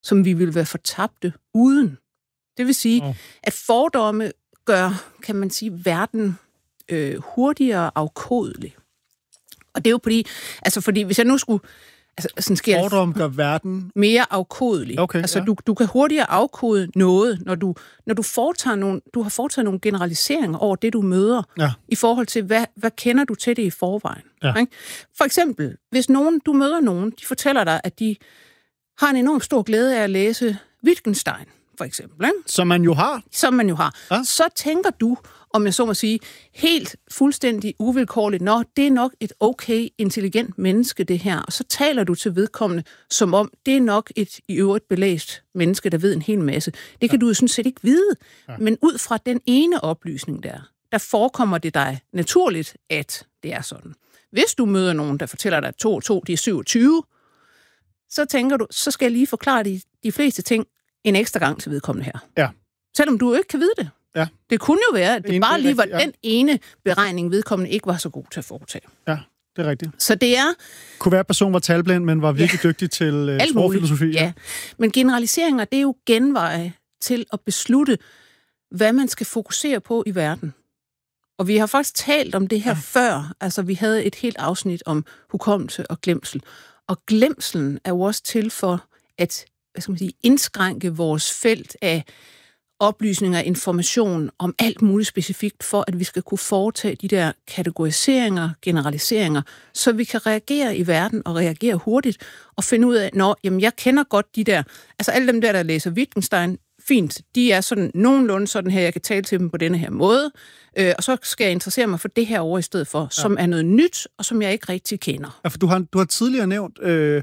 som vi ville være fortabte uden. Det vil sige, at fordomme gør, kan man sige, verden hurtigere afkodelig. Og det er jo fordi hvis jeg nu skulle... sådan sker fordom gør verden mere afkodelig. Okay, du kan hurtigere afkode noget, når du har foretaget nogle generaliseringer over det, du møder, i forhold til, hvad kender du til det i forvejen. Ja. Ikke? For eksempel, hvis du møder nogen, de fortæller dig, at de har en enorm stor glæde af at læse Wittgenstein, for eksempel. Ikke? Som man jo har. Ja. Så tænker du, om jeg så må sige, helt fuldstændig uvilkårligt, det er nok et okay, intelligent menneske, det her. Og så taler du til vedkommende, som om det er nok et i øvrigt belæst menneske, der ved en hel masse. Det kan du jo sådan set ikke vide. Ja. Men ud fra den ene oplysning der forekommer det dig naturligt, at det er sådan. Hvis du møder nogen, der fortæller dig, at 2 og 2, de er 27, så tænker du, så skal jeg lige forklare de fleste ting en ekstra gang til vedkommende her. Ja. Selvom du ikke kan vide det. Ja. Det kunne jo være, at det bare lige var den ene beregning, vedkommende ikke var så god til at foretage. Ja, det er rigtigt. Så det er... Kunne være, at personen var talblind, men var virkelig dygtig til sprogfilosofi. Ja, men generaliseringer, det er jo genveje til at beslutte, hvad man skal fokusere på i verden. Og vi har faktisk talt om det her før. Altså, vi havde et helt afsnit om hukommelse og glemsel. Og glemselen er jo også til for at indskrænke vores felt af oplysninger og information om alt muligt specifikt, for at vi skal kunne foretage de der kategoriseringer, generaliseringer, så vi kan reagere i verden og reagere hurtigt og finde ud af, jeg kender godt de der, altså alle dem der læser Wittgenstein, fint, de er sådan nogenlunde sådan her, jeg kan tale til dem på denne her måde, og så skal jeg interessere mig for det her over i stedet for, som er noget nyt, og som jeg ikke rigtig kender. Ja, for du har tidligere nævnt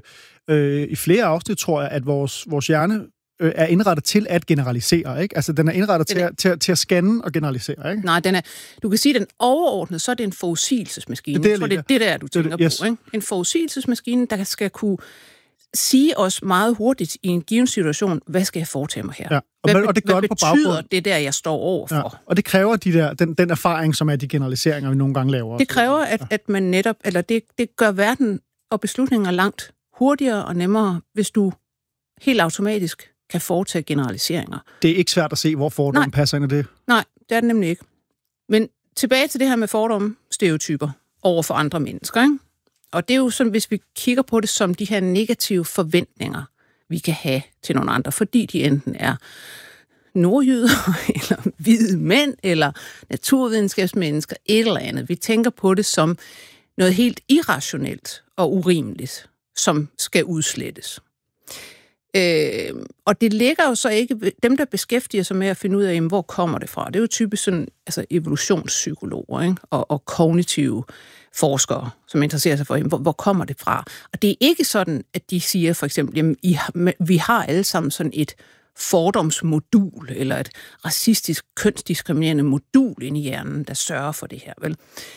i flere afsnit, tror jeg, at vores hjerne er indrettet til at generalisere, ikke? Altså, den er indrettet til at scanne og generalisere, ikke? Nej, du kan sige, at den overordnet, så er det en forudsigelsesmaskine. Det er det der, du tænker på, ikke? En forudsigelsesmaskine, der skal kunne sige os meget hurtigt i en given situation, hvad skal jeg foretage mig her? Ja. Og det gør det på betyder det der, jeg står overfor? Ja. Og det kræver den erfaring, som er de generaliseringer, vi nogle gange laver. Det kræver, at man netop, eller det gør verden og beslutninger langt hurtigere og nemmere, hvis du helt automatisk kan foretage generaliseringer. Det er ikke svært at se, hvor fordommen passer ind i det. Nej, det er det nemlig ikke. Men tilbage til det her med fordomme, stereotyper over for andre mennesker, ikke? Og det er jo sådan, hvis vi kigger på det som de her negative forventninger, vi kan have til nogle andre, fordi de enten er nordjyder, eller hvide mænd, eller naturvidenskabsmennesker, et eller andet. Vi tænker på det som noget helt irrationelt og urimeligt, som skal udslettes. Og det ligger jo så ikke... Dem, der beskæftiger sig med at finde ud af, hvor kommer det fra, det er jo typisk sådan, altså evolutionspsykologer, ikke? Og kognitive forskere, som interesserer sig for, hvor kommer det fra? Og det er ikke sådan, at de siger for eksempel, jamen, vi har alle sammen sådan et fordomsmodul, eller et racistisk, kønsdiskriminerende modul inde i hjernen, der sørger for det her, vel?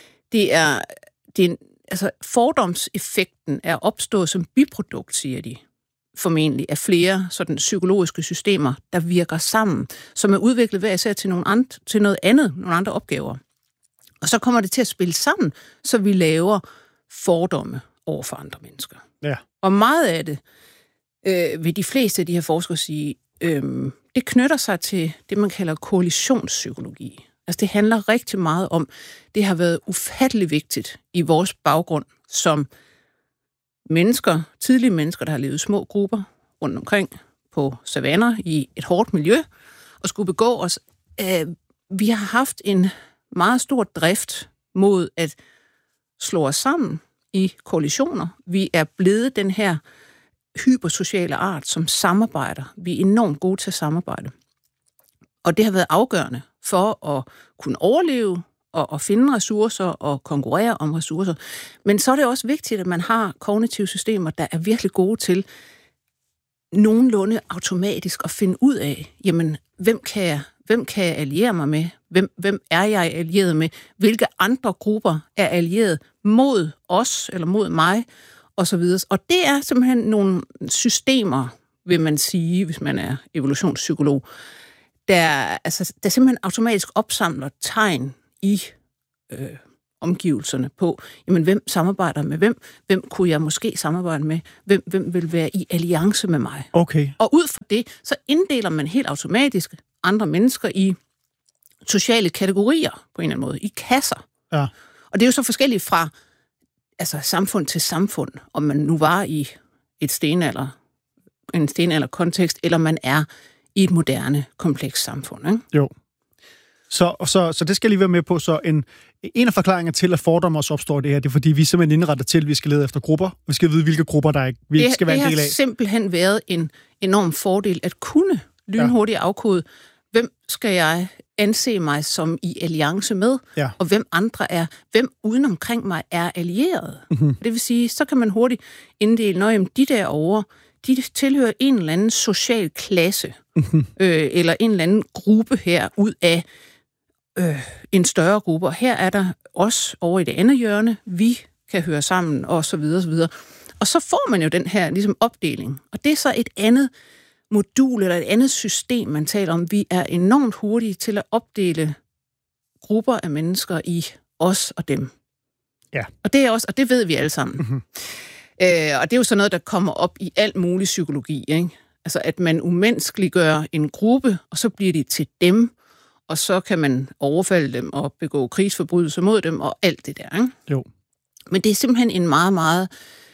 Altså, fordomseffekten er opstået som biprodukt, siger de, formentlig af flere sådan psykologiske systemer, der virker sammen, som er udviklet hver især til noget andet, nogle andre opgaver. Og så kommer det til at spille sammen, så vi laver fordomme over for andre mennesker. Ja. Og meget af det vil de fleste af de her forskere sige, det knytter sig til det, man kalder koalitionspsykologi. Altså det handler rigtig meget om, det har været ufattelig vigtigt i vores baggrund som mennesker, tidlige mennesker, der har levet små grupper rundt omkring på savanner i et hårdt miljø, og skulle begå os. Vi har haft en meget stor drift mod at slå os sammen i koalitioner. Vi er blevet den her hypersociale art, som samarbejder. Vi er enormt gode til at samarbejde. Og det har været afgørende for at kunne overleve og finde ressourcer og konkurrere om ressourcer. Men så er det også vigtigt, at man har kognitive systemer, der er virkelig gode til nogenlunde automatisk at finde ud af, jamen, hvem kan jeg alliere mig med? Hvem er jeg allieret med? Hvilke andre grupper er allieret mod os eller mod mig? Og så videre. Og det er simpelthen nogle systemer, vil man sige, hvis man er evolutionspsykolog, der simpelthen automatisk opsamler tegn i omgivelserne på, jamen hvem samarbejder med hvem kunne jeg måske samarbejde med, hvem vil være i alliance med mig. Okay. Og ud fra det, så inddeler man helt automatisk andre mennesker i sociale kategorier, på en eller anden måde, i kasser. Ja. Og det er jo så forskelligt fra samfund til samfund, om man nu var i en stenalder-kontekst, eller man er i et moderne, komplekst samfund. Ikke? Jo. Så det skal jeg lige være med på. Så en af forklaringerne til, at fordomme også opstår det her, det er, fordi vi simpelthen indretter til, at vi skal lede efter grupper. Vi skal vide, hvilke grupper, vi ikke skal være en del af. Det har simpelthen været en enorm fordel at kunne lynhurtigt afkode, hvem skal jeg anse mig som i alliance med, og hvem uden omkring mig er allieret. Mm-hmm. Det vil sige, så kan man hurtigt inddele, når de derovre, de tilhører en eller anden social klasse, eller en eller anden gruppe her ud af en større gruppe. Og her er der os over i det andet hjørne, vi kan høre sammen, og så videre, og så videre. Og så får man jo den her ligesom opdeling. Og det er så et andet modul eller et andet system, man taler om. Vi er enormt hurtige til at opdele grupper af mennesker i os og dem. Ja. Og det er også, og det ved vi alle sammen. Mm-hmm. Og det er jo sådan noget, der kommer op i alt mulig psykologi, ikke? Altså, at man umenneskeliggør en gruppe, og så bliver det til dem, og så kan man overfalde dem og begå krigsforbrydelser mod dem, og alt det der, ikke? Jo. Men det er simpelthen en meget, meget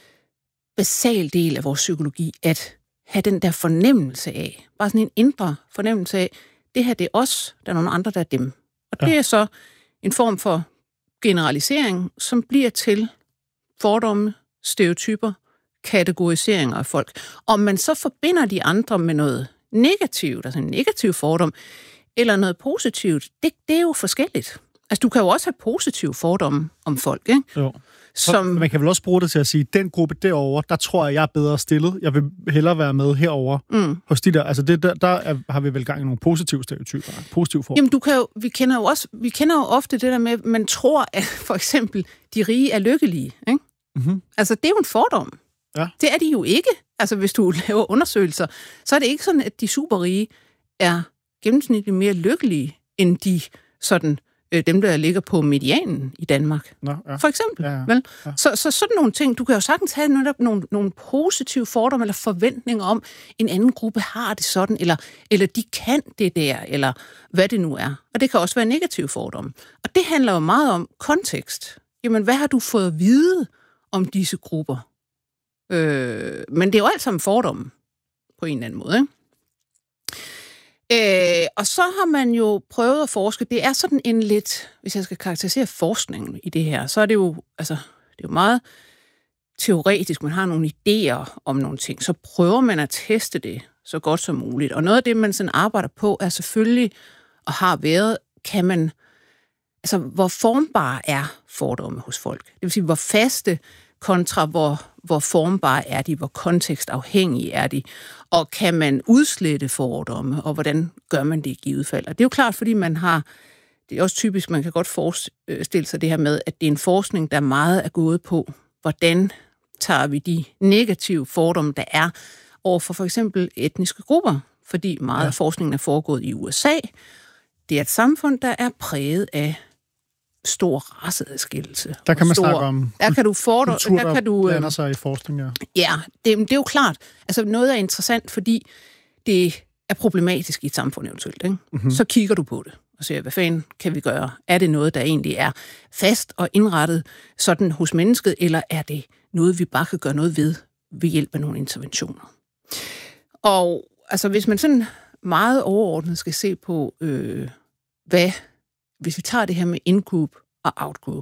basal del af vores psykologi, at have den der fornemmelse af, bare sådan en indre fornemmelse af, det her, det er os, der er nogle andre, der er dem. Og det er så en form for generalisering, som bliver til fordomme, stereotyper, kategoriseringer af folk. Om man så forbinder de andre med noget negativt, altså en negativ fordom, eller noget positivt, det er jo forskelligt. Altså, du kan jo også have positive fordomme om folk, ikke? Jo. Man kan vel også bruge det til at sige, den gruppe derovre, der tror jeg er bedre stillet. Jeg vil hellere være med herovre hos de der. Altså, der har vi vel gang i nogle positive stereotyper, positive fordomme. Jamen, vi kender jo ofte det der med, man tror, at for eksempel de rige er lykkelige, ikke? Mm-hmm. Altså, det er jo en fordom. Ja. Det er de jo ikke. Altså, hvis du laver undersøgelser, så er det ikke sådan, at de superrige er gennemsnitligt mere lykkelige, end de sådan dem, der ligger på medianen i Danmark. Nå, ja. For eksempel. Ja. Vel? Så sådan nogle ting, du kan jo sagtens have nogle positive fordomme eller forventninger om, en anden gruppe har det sådan, eller de kan det der, eller hvad det nu er. Og det kan også være negative fordomme. Og det handler jo meget om kontekst. Jamen, hvad har du fået at vide om disse grupper? Men det er jo alt sammen fordomme, på en eller anden måde, ikke? Og så har man jo prøvet at forske. Det er sådan en lidt, hvis jeg skal karakterisere forskningen i det her, så er det jo, det er jo meget teoretisk. Man har nogle idéer om nogle ting. Så prøver man at teste det så godt som muligt. Og noget af det, man sådan arbejder på, er selvfølgelig, og har været, hvor formbare er fordomme hos folk. Det vil sige, hvor faste kontra hvor formbare er de, hvor kontekstafhængige er de, og kan man udslette fordomme, og hvordan gør man det i givet fald? Og det er jo klart, fordi det er også typisk, man kan godt forestille sig det her med, at det er en forskning, der meget er gået på, hvordan tager vi de negative fordomme, der er over for eksempel etniske grupper, fordi meget af forskningen er foregået i USA. Det er et samfund, der er præget af stor raceadskillelse. Der kan man snakke om kultur, der blander sig i forskning, ja. Ja, det er jo klart. Altså, noget er interessant, fordi det er problematisk i et samfund eventuelt, ikke? Mm-hmm. Så kigger du på det og siger, hvad fanden kan vi gøre? Er det noget, der egentlig er fast og indrettet sådan hos mennesket, eller er det noget, vi bare kan gøre noget ved hjælp af nogle interventioner? Og altså, hvis man sådan meget overordnet skal se på, hvis vi tager det her med in-group og out-group,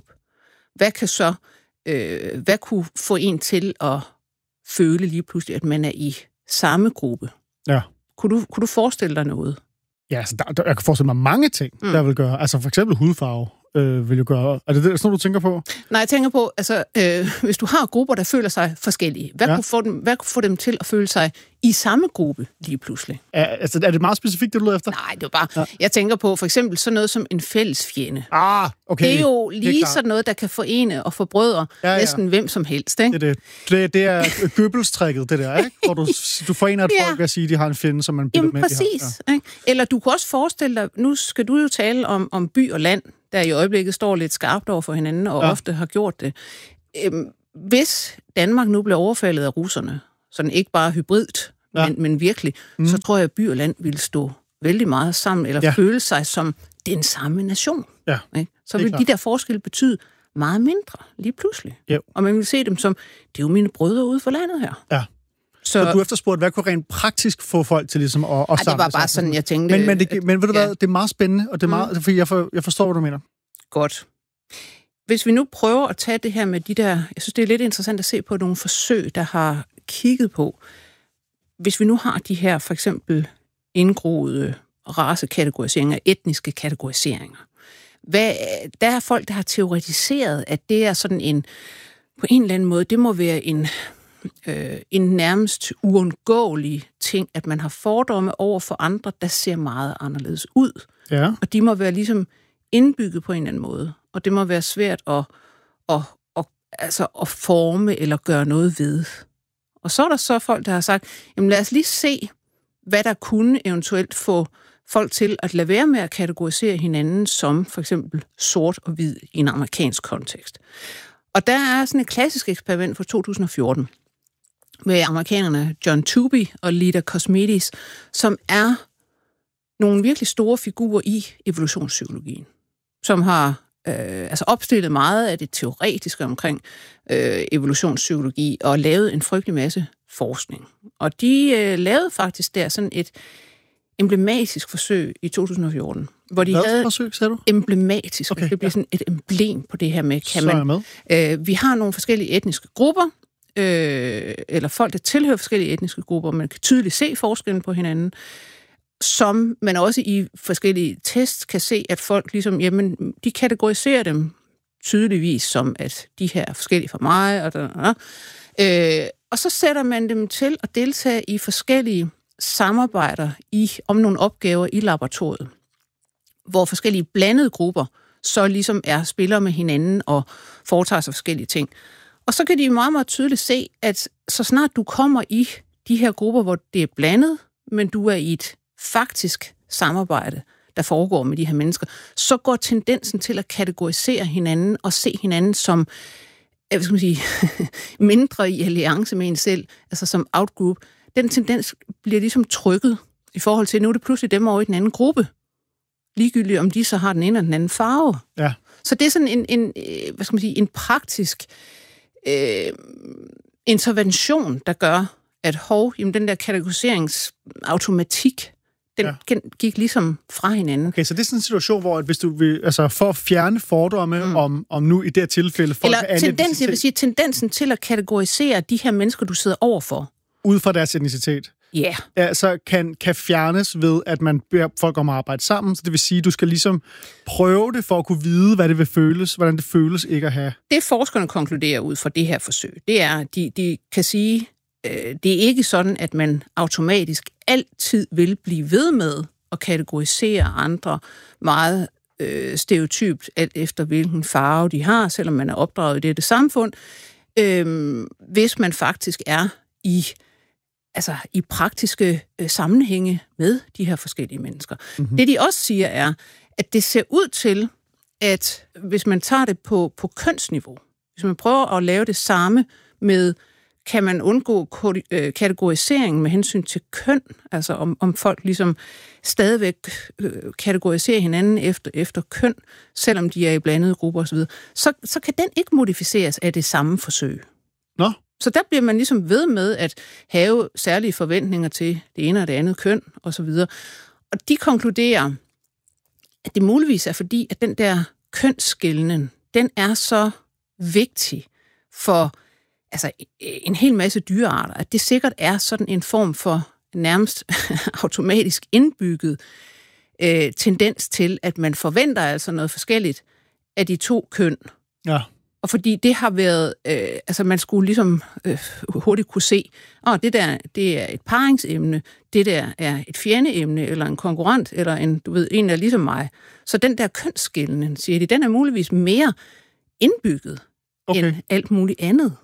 hvad kunne få en til at føle lige pludselig, at man er i samme gruppe? Ja. Kunne du forestille dig noget? Ja, altså, jeg kan forestille mig mange ting, der vil gøre. Altså for eksempel hudfarve vil jo gøre. Er det sådan noget, du tænker på? Nej, jeg tænker på, hvis du har grupper, der føler sig forskellige, hvad kunne få dem til at føle sig i samme gruppe lige pludselig? Er det meget specifikt, det du leder efter? Nej, det er bare... Ja. Jeg tænker på for eksempel sådan noget som en fælles fjende. Okay. Det er jo lige sådan noget, der kan forene og forbrødre næsten hvem som helst, ikke? Det er Goebbels-tricket, det der, ikke? Hvor du forener et folk at sige, at de har en fjende, som man bilder med. Præcis. Ja. Eller du kan også forestille dig, nu skal du jo tale om by og land, der i øjeblikket står lidt skarpt over for hinanden, og ofte har gjort det. Hvis Danmark nu blev overfaldet af russerne, sådan ikke bare hybridt, men virkelig, så tror jeg, at by og land ville stå vældig meget sammen, eller føle sig som den samme nation. Ja, ikke? Så vil de der forskelle betyde meget mindre, lige pludselig. Jo. Og man vil se dem som, det er jo mine brødre ude for landet her. Ja. Så du efterspurgte, hvad kunne rent praktisk få folk til ligesom at samle sig? Det var bare sådan, jeg tænkte. Men ved du hvad, det er meget spændende, og det er meget, fordi jeg forstår, hvad du mener. Godt. Hvis vi nu prøver at tage det her med de der, jeg synes, det er lidt interessant at se på nogle forsøg, der har kigget på, hvis vi nu har de her for eksempel indgroede racekategoriseringer, etniske kategoriseringer. Der er folk, der har teoretiseret, at det er sådan en, på en eller anden måde, det må være en nærmest uundgåelig ting, at man har fordomme over for andre, der ser meget anderledes ud. Ja. Og de må være ligesom indbygget på en eller anden måde. Og det må være svært at forme eller gøre noget ved. Og så er der så folk, der har sagt, jamen lad os lige se, hvad der kunne eventuelt få folk til at lade være med at kategorisere hinanden som for eksempel sort og hvid i en amerikansk kontekst. Og der er sådan et klassisk eksperiment fra 2014 med amerikanerne John Tooby og Lida Cosmides, som er nogle virkelig store figurer i evolutionspsykologien, som har opstillet meget af det teoretiske omkring evolutionspsykologi og lavet en frygtelig masse forskning. Og de lavede faktisk der sådan et emblematisk forsøg i 2014, hvor de havde forsøg, sagde du? Emblematisk. Okay, det bliver sådan et emblem på det her med, vi har nogle forskellige etniske grupper, eller folk, der tilhører forskellige etniske grupper, man kan tydeligt se forskellen på hinanden, som man også i forskellige tests kan se, at folk ligesom, jamen, de kategoriserer dem tydeligvis som, at de her er forskellige fra mig, og så sætter man dem til at deltage i forskellige samarbejder om nogle opgaver i laboratoriet, hvor forskellige blandede grupper så ligesom spiller med hinanden og foretager sig forskellige ting. Og så kan de meget, meget tydeligt se, at så snart du kommer i de her grupper, hvor det er blandet, men du er i et faktisk samarbejde, der foregår med de her mennesker, så går tendensen til at kategorisere hinanden og se hinanden som, hvad skal man sige, mindre i alliance med en selv, altså som outgroup. Den tendens bliver ligesom trykket i forhold til, nu er det pludselig dem over i den anden gruppe. Ligegyldigt om de så har den ene eller den anden farve. Ja. Så det er sådan en praktisk intervention, der gør, at den der kategoriseringsautomatik, den gik ligesom fra hinanden. Okay, så det er sådan en situation, hvor hvis du vil, for at fjerne fordomme om nu i det her tilfælde... Folk tendensen til at kategorisere de her mennesker, du sidder overfor. Ud fra deres etnicitet. Ja. Altså kan fjernes ved, at man beder folk om at arbejde sammen. Så det vil sige, at du skal ligesom prøve det for at kunne vide, hvordan det føles ikke at have. Det forskerne konkluderer ud fra det her forsøg, det er, at de kan sige, det er ikke sådan, at man automatisk altid vil blive ved med at kategorisere andre meget stereotypt, alt efter hvilken farve de har, selvom man er opdraget i dette samfund, hvis man faktisk er i praktiske sammenhænge med de her forskellige mennesker. Mm-hmm. Det de også siger er, at det ser ud til, at hvis man tager det på kønsniveau, hvis man prøver at lave det samme med, kan man undgå kategorisering med hensyn til køn, altså om folk ligesom stadigvæk kategoriserer hinanden efter køn, selvom de er i blandede grupper osv., så kan den ikke modificeres af det samme forsøg. Nå. Så der bliver man ligesom ved med at have særlige forventninger til det ene og det andet køn osv. Og de konkluderer, at det muligvis er fordi, at den der kønsskelnen, den er så vigtig for en hel masse dyrearter, at det sikkert er sådan en form for nærmest automatisk indbygget tendens til, at man forventer altså noget forskelligt af de to køn. Ja. Og fordi det har været, man skulle ligesom hurtigt kunne se, det der, det er et paringsemne, det der er et fjendeemne, eller en konkurrent, eller en der er ligesom mig. Så den der kønsskillende, siger de, den er muligvis mere indbygget end alt muligt andet. Ja.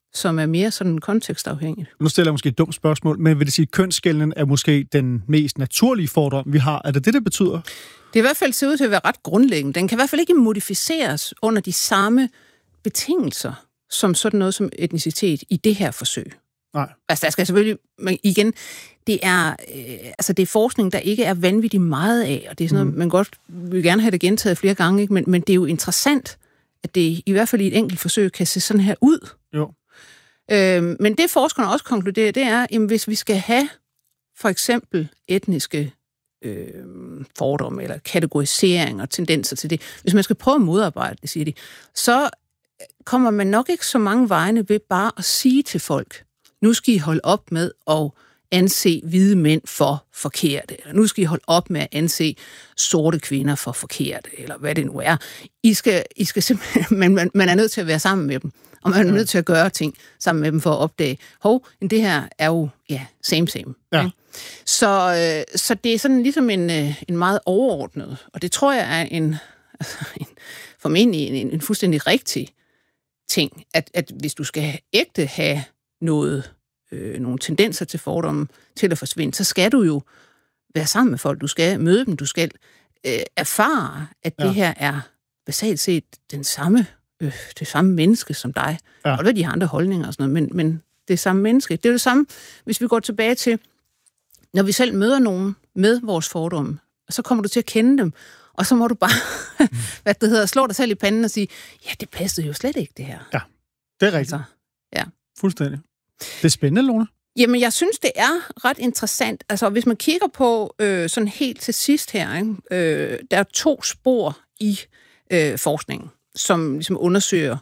som er mere sådan kontekstafhængigt. Nu stiller jeg måske et dumt spørgsmål, men vil det sige, at kønsskelnen er måske den mest naturlige fordom, vi har? Er det det, det betyder? Det er i hvert fald ser ud til at være ret grundlæggende. Den kan i hvert fald ikke modificeres under de samme betingelser som sådan noget som etnicitet i det her forsøg. Nej. Altså, der skal selvfølgelig, men igen, det er forskning, der ikke er vanvittigt meget af, og det er sådan noget, man godt vil gerne have det gentaget flere gange, ikke? Men det er jo interessant, at det i hvert fald i et enkelt forsøg kan se sådan her ud. Jo. Men det forskerne også konkluderer, det er, at hvis vi skal have for eksempel etniske fordomme eller kategorisering og tendenser til det, hvis man skal prøve at modarbejde det, siger de, så kommer man nok ikke så mange vegne ved bare at sige til folk, nu skal I holde op med at anse hvide mænd for forkerte, eller nu skal I holde op med at anse sorte kvinder for forkerte, eller hvad det nu er. I skal simpelthen, man er nødt til at være sammen med dem, og man er nødt til at gøre ting sammen med dem for at opdage, det her er jo, same. Ja. Okay? Så det er sådan ligesom en meget overordnet, og det tror jeg er formentlig en fuldstændig rigtig ting, at hvis du skal ægte have nogle tendenser til fordomme til at forsvinde, så skal du jo være sammen med folk, du skal møde dem, du skal erfare, at det her er basalt set det samme menneske som dig. Ja. Og de har andre holdninger og sådan noget, men det er samme menneske. Det er det samme, hvis vi går tilbage til, når vi selv møder nogen med vores fordomme, så kommer du til at kende dem, og så må du bare, slå dig selv i panden og sige, det passede jo slet ikke, det her. Ja, det er rigtigt. Altså, fuldstændig. Det er spændende, Lone. Jamen, jeg synes, det er ret interessant. Altså, hvis man kigger på sådan helt til sidst her, ikke? Der er 2 spor i forskningen, som ligesom undersøger,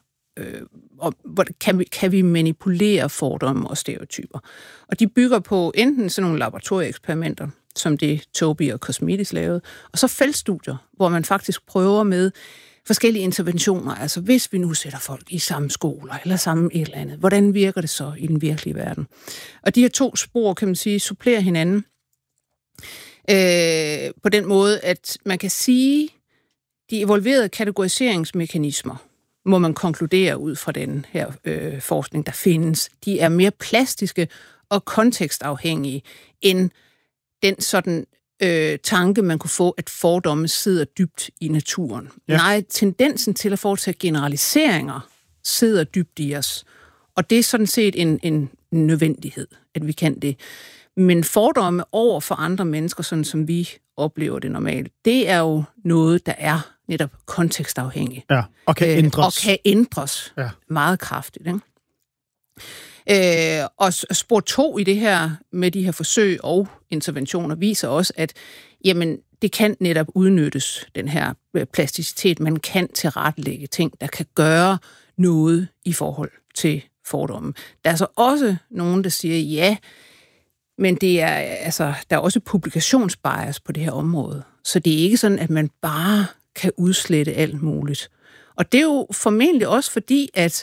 kan vi manipulere fordomme og stereotyper. Og de bygger på enten sådan nogle laboratorieeksperimenter, som det Toby og Kosmides lavede, og så feltstudier, hvor man faktisk prøver med forskellige interventioner. Altså, hvis vi nu sætter folk i samme skoler eller samme et eller andet, hvordan virker det så i den virkelige verden? Og de her 2 spor, kan man sige, supplerer hinanden på den måde, at man kan sige, de evolverede kategoriseringsmekanismer, må man konkludere ud fra den her forskning, der findes, de er mere plastiske og kontekstafhængige end den sådan tanke, man kunne få, at fordomme sidder dybt i naturen. Ja. Nej, tendensen til at foretage generaliseringer sidder dybt i os. Og det er sådan set en nødvendighed, at vi kan det. Men fordomme over for andre mennesker, sådan som vi oplever det normalt, det er jo noget, der er netop kontekstafhængigt. Ja, og kan ændres. Meget kraftigt. Ikke? Og spor 2 i det her, med de her forsøg og interventioner, viser også, at jamen, det kan netop udnyttes, den her plasticitet. Man kan tilrettelægge ting, der kan gøre noget i forhold til fordommen. Der er så også nogen, der siger, men det er, altså, der er også publikationsbias på det her område. Så det er ikke sådan, at man bare kan udslette alt muligt. Og det er jo formentlig også fordi, at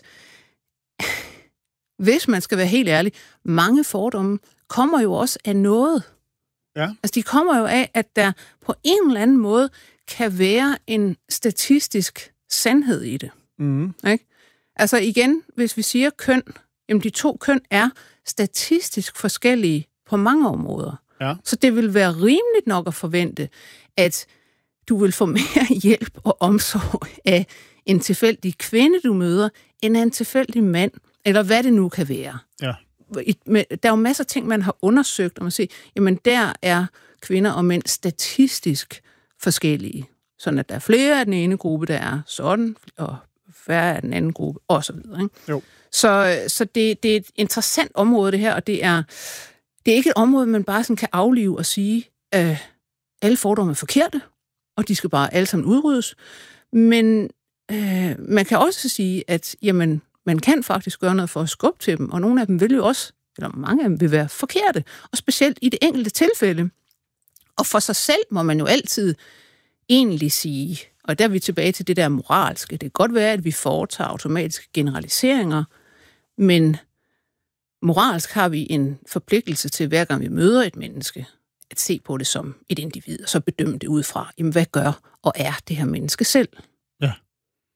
hvis man skal være helt ærlig, mange fordomme kommer jo også af noget. Ja. Altså, de kommer jo af, at der på en eller anden måde kan være en statistisk sandhed i det. Ikke? Altså igen, hvis vi siger køn, jamen de 2 køn er statistisk forskellige på mange områder. Ja. Så det vil være rimeligt nok at forvente, at du vil få mere hjælp og omsorg af en tilfældig kvinde, du møder, end af en tilfældig mand, eller hvad det nu kan være. Ja. Der er jo masser af ting, man har undersøgt, og man siger, jamen der er kvinder og mænd statistisk forskellige. Sådan at der er flere af den ene gruppe, der er sådan, og færre af den anden gruppe, og så videre. Ikke? Jo. Så det er et interessant område, det her, og det er ikke et område, man bare sådan kan aflive og sige, alle fordomme er forkerte, og de skal bare alle sammen udryddes. Men man kan også sige, at jamen, man kan faktisk gøre noget for at skubbe til dem, og nogle af dem vil jo også, eller mange af dem vil være forkerte, og specielt i det enkelte tilfælde. Og for sig selv må man jo altid egentlig sige, og der er vi tilbage til det der moralske. Det kan godt være, at vi foretager automatiske generaliseringer, men moralsk har vi en forpligtelse til, hver gang vi møder et menneske, at se på det som et individ, og så bedømme det ud fra, jamen, hvad gør og er det her menneske selv? Ja.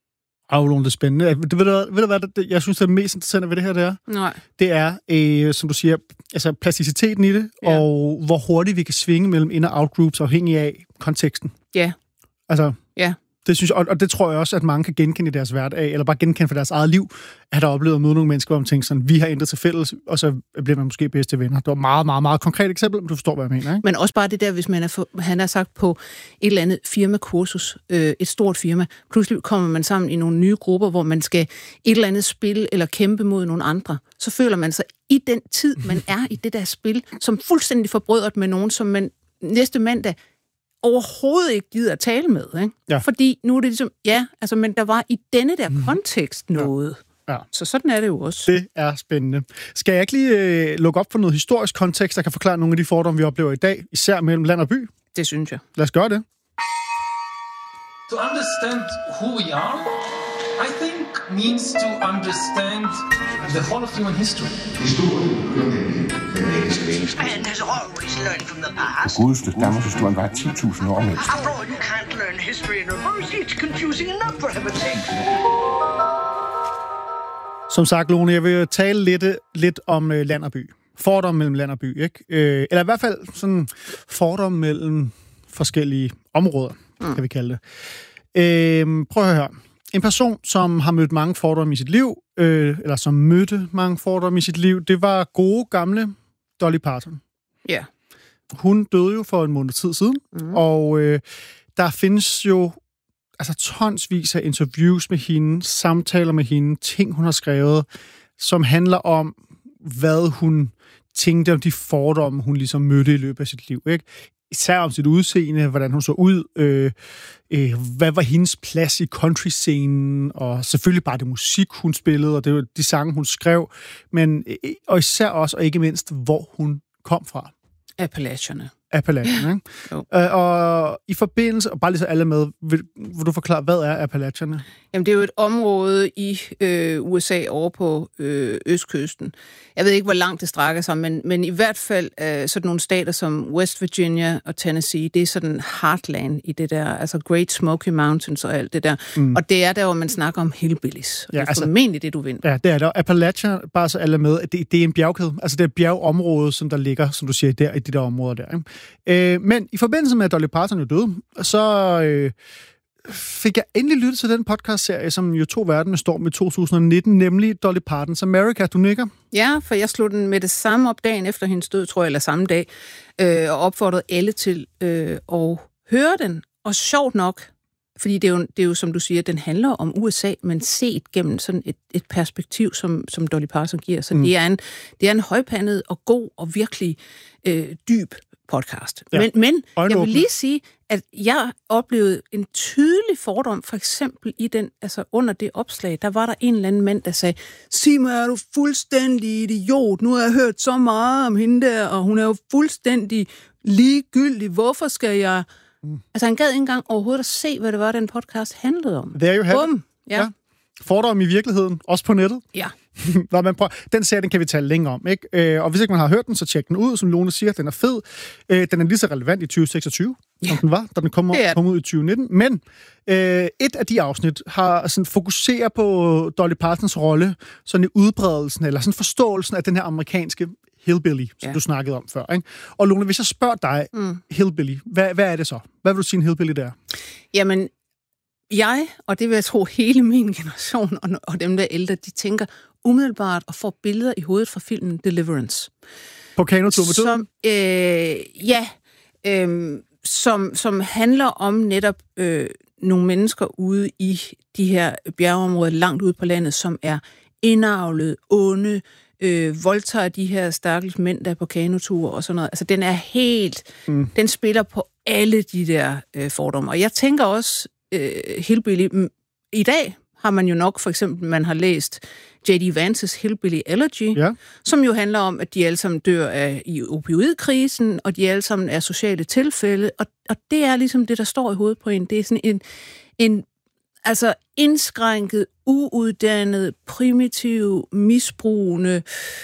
Lone, det er spændende. Ved du hvad, jeg synes, det er mest interessante ved det her, det er? Nej. Det er, som du siger, altså plasticiteten i det, ja. Og hvor hurtigt vi kan svinge mellem in- og out-groups, afhængig af konteksten. Ja. Altså, ja. Det synes jeg, og det tror jeg også, at mange kan genkende i deres hverdag, eller bare genkende for deres eget liv, at der har oplevet at møde nogle mennesker, hvor man tænker sådan, vi har ændret til fælles, og så bliver man måske bedste venner. Det var meget, meget, meget konkret eksempel, men du forstår, hvad jeg mener, ikke? Men også bare det der, hvis man han har sagt på et eller andet firmakursus, et stort firma, pludselig kommer man sammen i nogle nye grupper, hvor man skal et eller andet spil eller kæmpe mod nogle andre. Så føler man sig i den tid, man er i det der spil, som fuldstændig forbrødret med nogen, som man næste mandag overhovedet ikke gider at tale med, ikke? Ja. Fordi nu er det ligesom, men der var i denne der kontekst noget. Ja. Så sådan er det jo også. Det er spændende. Skal jeg ikke lige lukke op for noget historisk kontekst, der kan forklare nogle af de fordomme, vi oplever i dag, især mellem land og by? Det synes jeg. Lad os gøre det. To understand who we are, I think means to understand the whole of human history. And has always learned from the past. Godeste Danmarkshistorien var 10.000 år med. After all, you can't learn history in reverse. It's confusing enough for heaven's sake. Som sagt, Lone, jeg vil tale lidt om land og by. Fordom mellem land og by, ikke? Eller i hvert fald sådan fordom mellem forskellige områder, kan vi kalde det. Prøv at høre. En person, som har mødt mange fordomme i sit liv, eller som mødte mange fordomme i sit liv, det var gode, gamle Dolly Parton. Ja. Yeah. Hun døde jo for en måned tid siden, og der findes jo tonsvis af interviews med hende, samtaler med hende, ting, hun har skrevet, som handler om, hvad hun tænkte om de fordomme, hun ligesom mødte i løbet af sit liv, ikke? Især om sit udseende, hvordan hun så ud, hvad var hendes plads i country-scenen, og selvfølgelig bare det musik, hun spillede, og det var de sange, hun skrev, men og især også, og ikke mindst, hvor hun kom fra. Appalachierne, ikke? Og i forbindelse, og bare lige så alle med, vil du forklare, hvad er Appalachierne? Jamen, det er jo et område i USA over på østkysten. Jeg ved ikke, hvor langt det strækker sig, men i hvert fald sådan nogle stater som West Virginia og Tennessee, det er sådan heartland i det der, altså Great Smoky Mountains og alt det der. Og det er der, hvor man snakker om hillbillies. Og det er formentlig det, du vinder. Ja, det er der. Appalachia, bare så alle med, at det er en bjergkæde. Altså det er et bjergområde, som der ligger, som du siger, der i de der områder der. Ikke? Men i forbindelse med, at Dolly Parton jo døde, så fik jeg endelig lyttet til den podcastserie, som jo tog verden med storm i 2019, nemlig Dolly Parton's America. Du nikker? Ja, for jeg slog den med det samme op dagen efter hendes død, tror jeg, eller samme dag, og opfordrede alle til at høre den. Og sjovt nok, fordi det er jo, som du siger, den handler om USA, men set gennem sådan et perspektiv, som Dolly Parton giver. Så det er en højpandet og god og virkelig dyb podcast. Ja. Men jeg vil lige sige, at jeg oplevede en tydelig fordom, for eksempel i den, altså under det opslag, der var der en eller anden mand, der sagde, sig mig, er du fuldstændig idiot? Nu har jeg hørt så meget om hende der, og hun er jo fuldstændig ligegyldig. Hvorfor skal jeg... Altså, han gad ikke engang overhovedet at se, hvad det var, den podcast handlede om. Det er jo her. Ja. Fordom i virkeligheden, også på nettet. Ja. Nå, men den serie, den kan vi tale længere om, ikke? Og hvis ikke man har hørt den, så tjek den ud. Som Lone siger, den er fed. Den er lige så relevant i 2026, som den var, da den kom ud i 2019. Men et af de afsnit har sådan fokuserer på Dolly Partons rolle, sådan i udbredelsen, eller sådan forståelsen af den her amerikanske hillbilly, som du snakkede om før, ikke? Og Lone, hvis jeg spørger dig, hillbilly, hvad er det så? Hvad vil du sige en hillbilly der? Jamen, og det vil jeg tro hele min generation, og dem der ældre, de tænker umiddelbart og får billeder i hovedet fra filmen Deliverance. På kanotur med døden? Som handler om netop nogle mennesker ude i de her bjergeområder langt ude på landet, som er indavlet, onde, voldtager de her stakkels mænd, der er på kanotur og sådan noget. Altså, den er helt... Den spiller på alle de der fordomme. Og jeg tænker også, hillbilly... I dag har man jo nok, for eksempel, man har læst J.D. Vance's Hillbilly Elegy, som jo handler om, at de alle sammen dør i opioidkrisen, og de alle sammen er sociale tilfælde, og det er ligesom det, der står i hovedet på en. Det er sådan en altså indskrænket, uuddannet, primitiv, misbrugende,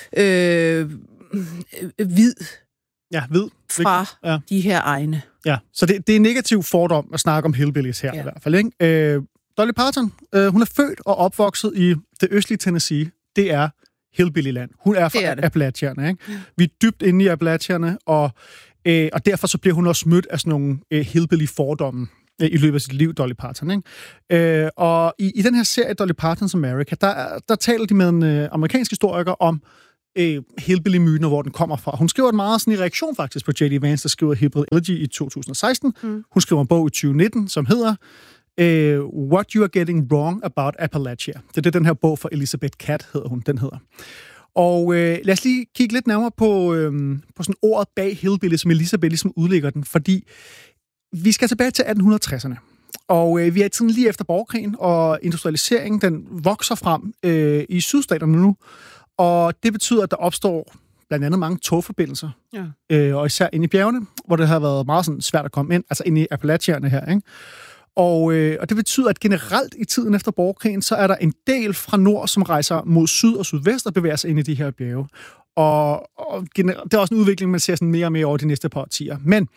hvid. Ja, hvid. Fra de her egne. Ja, så det er en negativ fordom at snakke om hillbillies her i hvert fald, ikke? Dolly Parton, hun er født og opvokset i det østlige Tennessee. Det er hillbilly-land. Hun er fra Appalachierne, ikke? Vi er dybt inde i Appalachierne, og derfor så bliver hun også mødt af sådan nogle hillbilly-fordomme i løbet af sit liv, Dolly Parton, ikke? Og i den her serie, Dolly Parton's America, der taler de med en amerikansk historiker om hillbilly-myten, hvor den kommer fra. Hun skriver en meget sådan i reaktion faktisk på J.D. Vance, der skriver Hillbilly Elegy i 2016. Hun skriver en bog i 2019, som hedder What You Are Getting Wrong About Appalachia. Det er den her bog for Elizabeth Catt, hedder hun. Den hedder. Og lad os lige kigge lidt nærmere på sådan ordet bag hillbilly, som Elizabeth ligesom udlægger den, fordi vi skal tilbage til 1860'erne. Og vi er i tiden lige efter borgerkrigen, og industrialiseringen, den vokser frem i sydstaterne nu. Og det betyder, at der opstår blandt andet mange togforbindelser, og især inde i bjergene, hvor det har været meget sådan svært at komme ind, altså inde i Appalachierne her, ikke? Og det betyder, at generelt i tiden efter borgerkrigen, så er der en del fra nord, som rejser mod syd og sydvest og bevæger sig ind i de her bjerge. Og det er også en udvikling, man ser sådan mere og mere over de næste par årtier. Men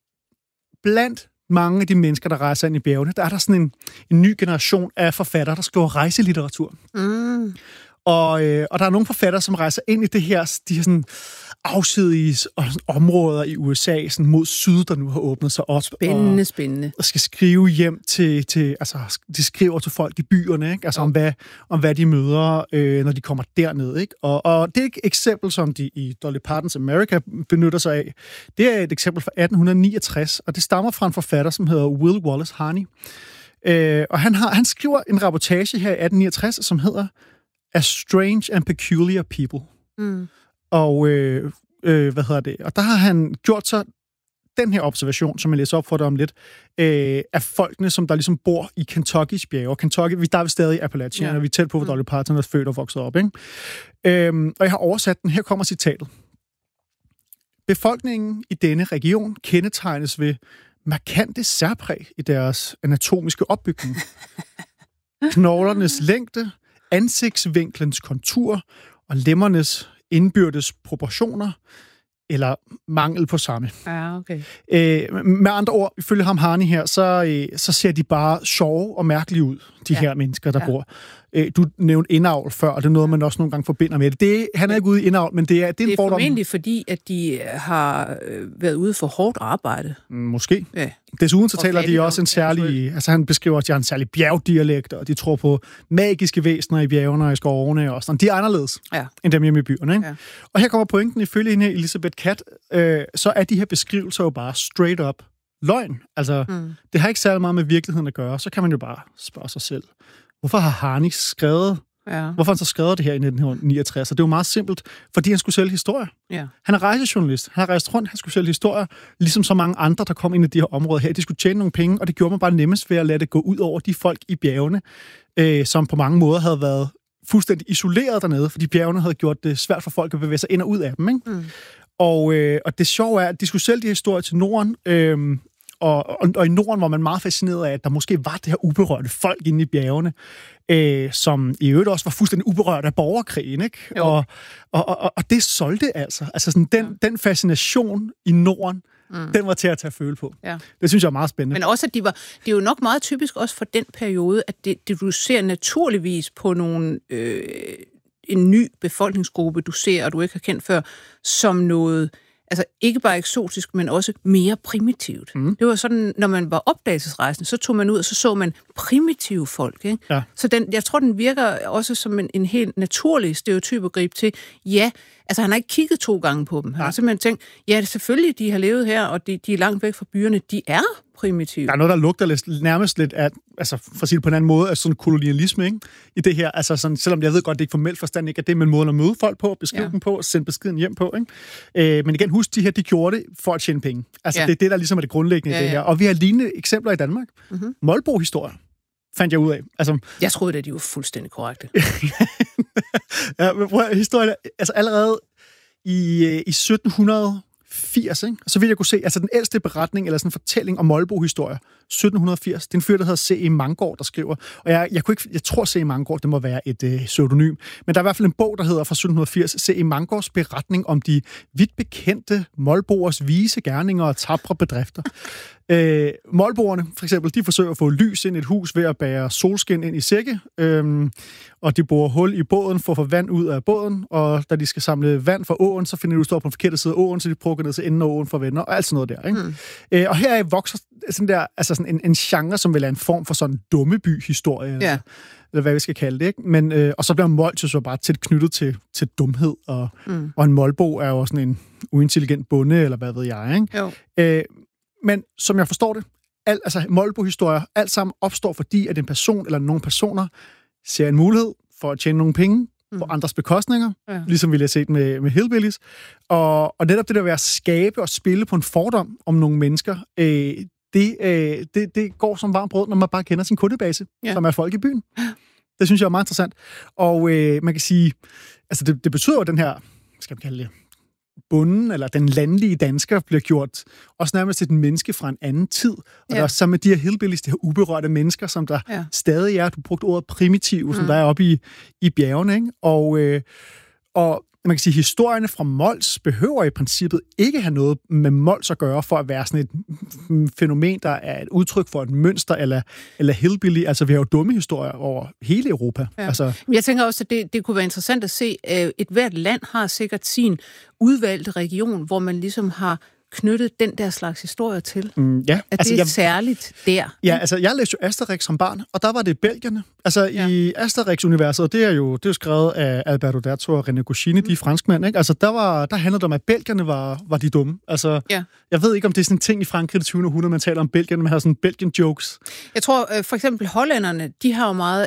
blandt mange af de mennesker, der rejser ind i bjergene, der er der sådan en ny generation af forfattere, der skriver rejselitteratur. Og der er nogle forfattere, som rejser ind i de her sådan afsidige områder i USA, sådan mod syd, der nu har åbnet sig op. Spændende. Og skal skrive hjem til altså, de skriver til folk i byerne, ikke? Altså om hvad de møder, når de kommer derned, ikke? Og det er et eksempel, som de i Dolly Parton's America benytter sig af. Det er et eksempel fra 1869, og det stammer fra en forfatter, som hedder Will Wallace Harney. Og han skriver en reportage her i 1869, som hedder A Strange and Peculiar People. Og og der har han gjort så den her observation, som jeg læser op for dig om lidt, af folkene, som der ligesom bor i Kentuckys bjerge. Kentucky, der er vi stadig i Appalachierne, og vi er tæt på, hvor Dolly Parton er født og vokset op, ikke? Og jeg har oversat den. Her kommer citatet. Befolkningen i denne region kendetegnes ved markante særpræg i deres anatomiske opbygning. Knoglernes længde, ansigtsvinklens kontur og lemmernes indbyrdes proportioner, eller mangel på samme. Ja, okay. Med andre ord, ifølge ham Harney her, så ser de bare sjove og mærkelige ud, de her mennesker, der bor. Du nævnte indavl før, og det er noget, man også nogle gange forbinder med det. Han er ikke ude i indavl, men det er en fordom. Det er formentlig fordi, at de har været ude for hårdt arbejde. Måske. Ja. Desuden så taler de også en særlig, altså han beskriver, at de har en særlig bjergdialekt, og de tror på magiske væsener i bjergene og i skovene og sådan. De er anderledes end dem hjemme i byerne, ikke? Ja. Og her kommer pointen, ifølge hende Elizabeth Catt, så er de her beskrivelser jo bare straight up løgn. Altså, det har ikke særlig meget med virkeligheden at gøre. Så kan man jo bare spørge sig selv, hvorfor har Harney skrevet? Hvorfor har han så skrevet det her i 1969? Og det er jo meget simpelt, fordi han skulle sælge historier. Ja. Han er rejsejournalist. Han har rejst rundt, han skulle sælge historier, ligesom så mange andre, der kom ind i de her områder her. De skulle tjene nogle penge, og det gjorde man bare nemmest ved at lade det gå ud over de folk i bjergene, som på mange måder havde været fuldstændig isoleret dernede, fordi bjergene havde gjort det svært for folk at bevæge sig ind og ud af dem, ikke? Og det sjove er, at de skulle sælge de her historier til Norden, og i Norden var man meget fascineret af, at der måske var det her uberørte folk inde i bjergene, som i øvrigt også var fuldstændig uberørt af borgerkrigen, ikke? Og det solgte altså. Altså sådan den fascination i Norden, den var til at tage føle på. Ja. Det synes jeg er meget spændende. Men også, at det er jo nok meget typisk også for den periode, at det du ser naturligvis på nogle en ny befolkningsgruppe, du ser, og du ikke har kendt før, som noget, altså ikke bare eksotisk, men også mere primitivt. Det var sådan, når man var opdagelsesrejsende, så tog man ud, og så man primitive folk, ikke? Ja. Så jeg tror, den virker også som en helt naturlig stereotyp at gribe til. Ja, altså han har ikke kigget 2 gange på dem. Han har simpelthen tænkt, ja, det er selvfølgelig, de har levet her, og de er langt væk fra byerne. De er primitive. Der er noget, der lugter nærmest lidt af, altså for at sige det på en anden måde, af sådan kolonialisme, ikke? I det her, altså sådan, selvom jeg ved godt, det ikke formelt forstand ikke, at det er med en måde at møde folk på, beskrive dem på, og sende beskeden hjem på, ikke? Men igen, husk, de her, de gjorde det for at tjene penge. Altså det er det, der ligesom er det grundlæggende i det her. Og vi har lignende eksempler i Danmark. Molbo-historier fandt jeg ud af. Altså, jeg troede, at de var fuldstændig korrekte. Ja, men prøv at historien, altså allerede i 1780, ikke? Og så vil jeg kunne se, altså den ældste beretning, eller sådan en fortælling om Molbo-historier, 1780, det er en fyr, der hedder C.E. Manggaard, der skriver. Og jeg tror, C.E. Manggaard, det må være et pseudonym, men der er i hvert fald en bog, der hedder fra 1780, C.E. Manggaards beretning om de vidt bekendte Molboers vise gerninger og tapre bedrifter. Målboerne, for eksempel, de forsøger at få lys ind i et hus ved at bære solskin ind i sække, og de borer hul i båden for at få vand ud af båden, og da de skal samle vand fra åen, så finder de, at du står på den forkerte side af åen, så de prøver at gå ned til enden af åen for venner, og alt sådan noget der. Ikke? Og her vokser sådan der, altså sådan en genre, som vil være en form for sådan dummeby-historie, eller hvad vi skal kalde det. Ikke? Men, og så bliver Mols jo så bare tæt knyttet til dumhed, og en målbo er jo sådan en uintelligent bonde, eller hvad ved jeg. Ikke? Men som jeg forstår det, altså målbo-historier, alt sammen opstår, fordi at en person eller nogle personer ser en mulighed for at tjene nogle penge på andres bekostninger, ligesom vi lige har set med Hillbillies. Og netop det der ved at skabe og spille på en fordom om nogle mennesker, det går som varmt brød, når man bare kender sin kundebase, som er folk i byen. Det synes jeg er meget interessant. Og man kan sige, altså det betyder jo, at den her, skal vi kalde det, bunden, eller den landlige dansker, bliver gjort også nærmest til den menneske fra en anden tid. Og der er også sammen med de her hillbillies, de her uberørte mennesker, som der stadig er, du brugte ordet primitive, som der er oppe i bjergene, ikke? Og man kan sige, at historierne fra Mols behøver i princippet ikke have noget med Mols at gøre, for at være sådan et fænomen, der er et udtryk for et mønster, eller hillbilly. Altså, vi har jo dumme historier over hele Europa. Ja. Altså, jeg tænker også, at det kunne være interessant at se, at et hvert land har sikkert sin udvalgte region, hvor man ligesom har knyttet den der slags historie til. At altså, det er særligt der. Ja, altså jeg læste jo Asterix som barn, og der var det belgierne. Altså i Asterix-universet, det er jo skrevet af Alberto D'Urso og René Goscinny, de franskmænd, ikke? Altså der handlede det om, at belgierne var de dumme. Altså, jeg ved ikke, om det er sådan en ting i Frankrig i det 20. århundrede, man taler om belgierne, man har sådan Belgian-jokes. Jeg tror for eksempel hollænderne, de har jo meget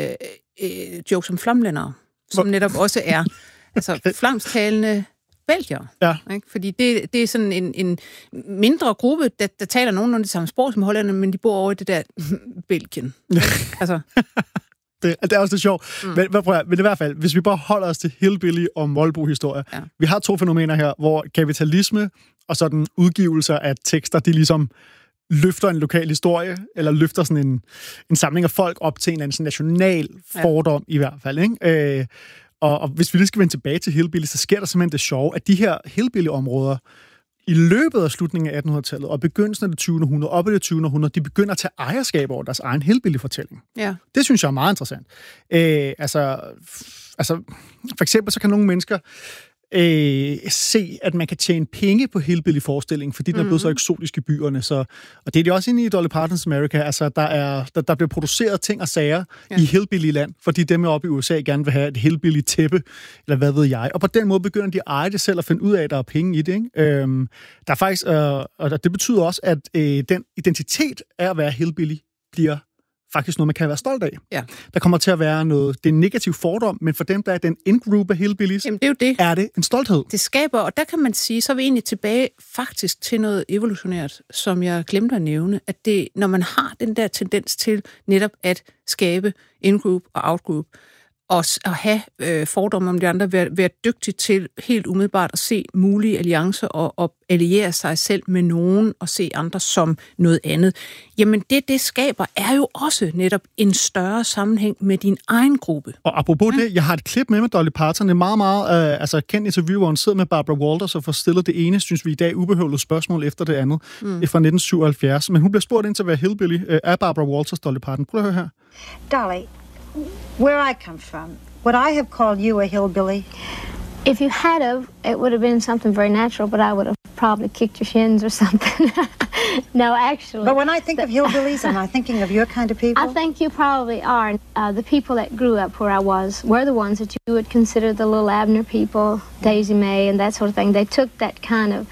jokes om flamlændere, som netop også er altså flamstalende belgier. Ikke? Fordi det er sådan en mindre gruppe, der taler nogenlunde det samme sprog som hollænderne, men de bor over i det der Belgien. Altså. Det er også det sjovt. Men i hvert fald, hvis vi bare holder os til hillbilly og målbo-historie. Vi har to fænomener her, hvor kapitalisme og sådan udgivelser af tekster, de ligesom løfter en lokal historie, eller løfter sådan en samling af folk op til en eller anden national fordom i hvert fald, ikke? Og hvis vi lige skal vende tilbage til hillbilly, så sker der simpelthen det sjove, at de her hillbilly-områder i løbet af slutningen af 1800-tallet og begyndelsen af det 20. århundrede, op i det 20. århundrede, de begynder at tage ejerskab over deres egen hillbilly-fortælling. Det synes jeg er meget interessant. Altså, for eksempel så kan nogle mennesker se, at man kan tjene penge på hillbilly-forestillingen, fordi den er blevet så eksotisk i byerne. Og det er de også inde i Dolly Partons America. Altså, der bliver produceret ting og sager i hillbilly-land, fordi dem oppe i USA gerne vil have et hillbilly-tæppe, eller hvad ved jeg. Og på den måde begynder de at eje det selv og finde ud af, at der er penge i det. Ikke? Der er faktisk, og det betyder også, at den identitet af at være hillbilly bliver faktisk noget, man kan være stolt af. Der kommer til at være noget, det er en negativ fordom, men for dem, der er den in-group af hillbillies, jamen, det er jo det. Er det en stolthed. Det skaber, og der kan man sige, så er vi egentlig tilbage faktisk til noget evolutionært, som jeg glemte at nævne, at det, når man har den der tendens til netop at skabe in-group og out-group, og at have fordomme om de andre, være dygtig til helt umiddelbart at se mulige alliancer og alliere sig selv med nogen og se andre som noget andet. Jamen det skaber er jo også netop en større sammenhæng med din egen gruppe. Og apropos det, jeg har et klip med Dolly Parton, det er meget kendt interview, hvor hun sidder med Barbara Walters og får stillet det ene, synes vi i dag, ubehøvlet spørgsmål efter det andet, fra 1977. Men hun bliver spurgt ind til at være hillbilly af Barbara Walters, Dolly Parton. Prøv at høre her. Dolly, where I come from, would I have called you a hillbilly? If you had of, it would have been something very natural, but I would have probably kicked your shins or something. No, actually. But when I think of hillbillies, am I thinking of your kind of people? I think you probably are. The people that grew up where I was were the ones that you would consider the little Abner people, Daisy May and that sort of thing. They took that kind of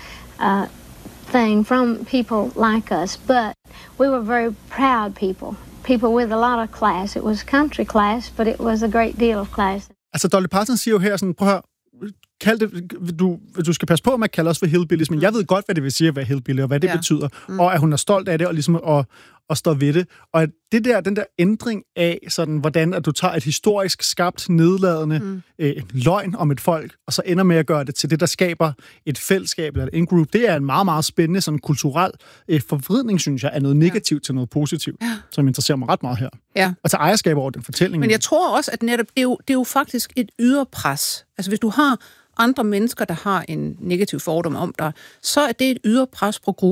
thing from people like us, but we were very proud people. People with a lot of class. It was country class, but it was a great deal of class. Altså, Dolly Parton siger jo her sådan, prøv at høre, du skal passe på, at man kalder os for hillbillies, men jeg ved godt, hvad det vil sige at være hillbilly, og hvad det betyder, og at hun er stolt af det, og ligesom at stå ved det. Og den der ændring af, sådan, hvordan at du tager et historisk skabt, nedladende løgn om et folk, og så ender med at gøre det til det, der skaber et fællesskab eller et in-group, det er en meget, meget spændende sådan kulturel forvridning, synes jeg, af noget negativt til noget positivt, som interesserer mig ret meget her. Og tage ejerskab over den fortælling. Men jeg tror også, at netop det er jo faktisk et yderpres. Altså hvis du har andre mennesker, der har en negativ fordom om dig, så er det et yderpres på gruppen.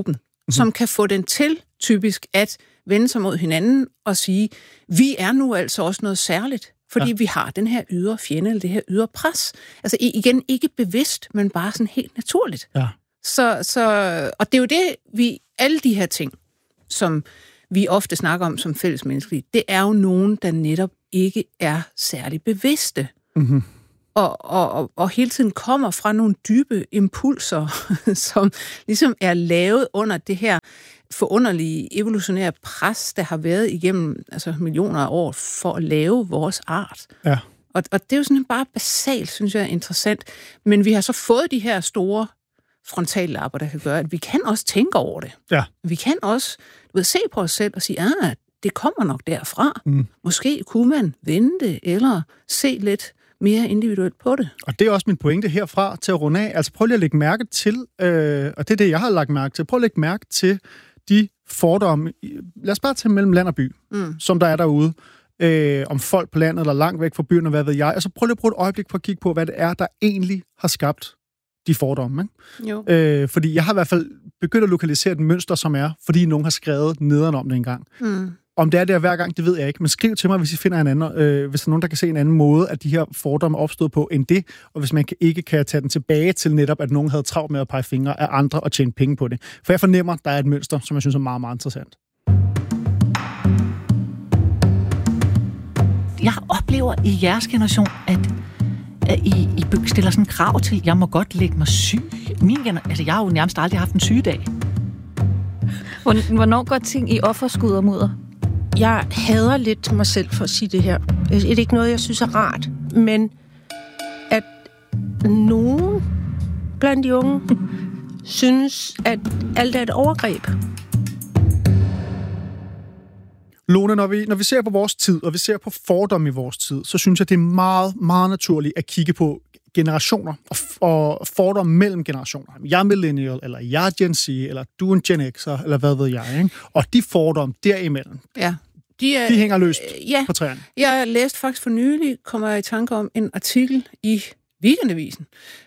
som kan få den til, typisk, at vende sig mod hinanden og sige, vi er nu altså også noget særligt, fordi vi har den her ydre fjende, eller det her ydre pres. Altså igen, ikke bevidst, men bare sådan helt naturligt. Ja. Og det er jo det, alle de her ting, som vi ofte snakker om som fællesmenneskelige, det er jo nogen, der netop ikke er særlig bevidste. Mm-hmm. Og hele tiden kommer fra nogle dybe impulser, som ligesom er lavet under det her forunderlige evolutionære pres, der har været igennem millioner af år for at lave vores art. Ja. Og det er jo sådan bare basalt, synes jeg, interessant. Men vi har så fået de her store frontallapper, der kan gøre, at vi kan også tænke over det. Ja. Vi kan også se på os selv og sige, det kommer nok derfra. Mm. Måske kunne man vente eller se lidt mere individuelt på det. Og det er også min pointe herfra til at runde af. Altså prøv lige at lægge mærke til, og det er det, jeg har lagt mærke til, prøv at lægge mærke til de fordomme, lad os bare tage mellem land og by, som der er derude, om folk på landet eller langt væk fra byen, og hvad ved jeg. Altså prøv lige at bruge et øjeblik på at kigge på, hvad det er, der egentlig har skabt de fordomme. Ikke? Jo. Fordi jeg har i hvert fald begyndt at lokalisere et mønster, som er, fordi nogen har skrevet nedenom det engang. Mm. Om det er der hver gang, det ved jeg ikke. Men skriv til mig, hvis I finder en anden, hvis der er nogen, der kan se en anden måde, at de her fordomme er opstået på, end det. Og hvis man ikke kan tage den tilbage til netop, at nogen havde travlt med at pege fingre af andre og tjene penge på det. For jeg fornemmer, der er et mønster, som jeg synes er meget, meget interessant. Jeg oplever i jeres generation, at I stiller sådan krav til, at jeg må godt lægge mig syg. Jeg har jo nærmest aldrig haft en sygedag. Hvornår går ting i offerskud og mudder? Jeg hader lidt mig selv for at sige det her. Det er ikke noget, jeg synes er rart. Men at nogen blandt de unge synes, at alt er et overgreb. Lone, når vi ser på vores tid, og vi ser på fordomme i vores tid, så synes jeg, det er meget, meget naturligt at kigge på generationer og fordomme mellem generationer. Jeg er millennial, eller jeg er Gen Z, eller du er en Gen X'er, eller hvad ved jeg. Ikke? Og de fordomme derimellem, de hænger løst på træerne. Jeg læste faktisk for nylig, kommer jeg i tanke om, en artikel i Weekendavisen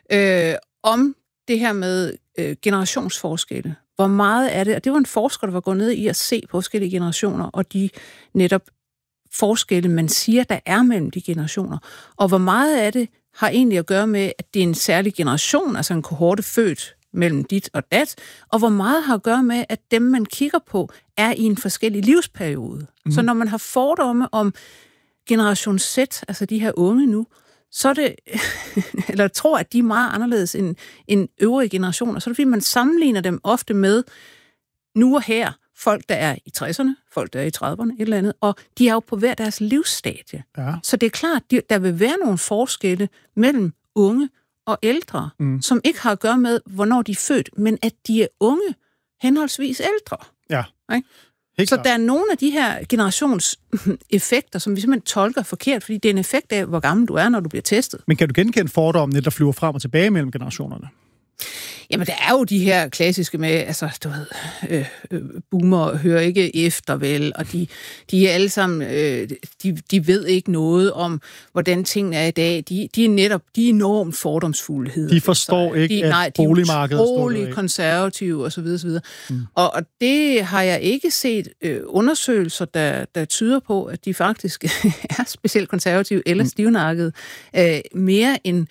om det her med generationsforskelle. Hvor meget er det? Og det var en forsker, der var gået ned i at se på forskellige generationer, og de netop forskelle, man siger, der er mellem de generationer. Og hvor meget af det har egentlig at gøre med, at det er en særlig generation, altså en kohorte født mellem dit og dat, og hvor meget har at gøre med, at dem, man kigger på, er i en forskellig livsperiode. Mm. Så når man har fordomme om generation Z, altså de her unge nu, så er det, eller tror, at de er meget anderledes end øvrige generationer, så er det, fordi man sammenligner dem ofte med nu og her, folk, der er i 60'erne, folk, der er i 30'erne, et eller andet, og de er jo på hver deres livsstadie. Ja. Så det er klart, der vil være nogle forskelle mellem unge og ældre, som ikke har at gøre med, hvornår de er født, men at de er unge, henholdsvis ældre. Ja. Okay? Så der er nogle af de her generationseffekter, som vi simpelthen tolker forkert, fordi det er en effekt af, hvor gammel du er, når du bliver testet. Men kan du genkende fordommene, der flyver frem og tilbage mellem generationerne? Jamen, der er jo de her klassiske med, altså, du ved, boomer hører ikke efter, vel, og de er alle sammen, de ved ikke noget om, hvordan tingene er i dag. De er enormt fordomsfulde. De forstår ikke, at boligmarkedet er utrolig konservative, osv. Og det har jeg ikke set undersøgelser, der tyder på, at de faktisk er specielt konservative eller stivnakkede, mere end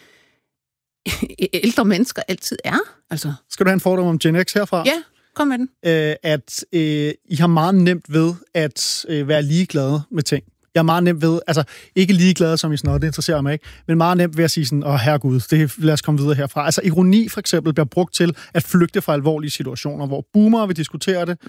ældre mennesker altid er. Altså. Skal du have en fordom om Gen X herfra? Ja, kom med den. At I har meget nemt ved at være ligeglade med ting. Jeg er meget nemt ved, altså ikke ligeglade som I sådan noget, det interesserer mig ikke, men meget nemt ved at sige sådan, herregud, lad os komme videre herfra. Altså ironi for eksempel bliver brugt til at flygte fra alvorlige situationer, hvor boomere vil diskutere det,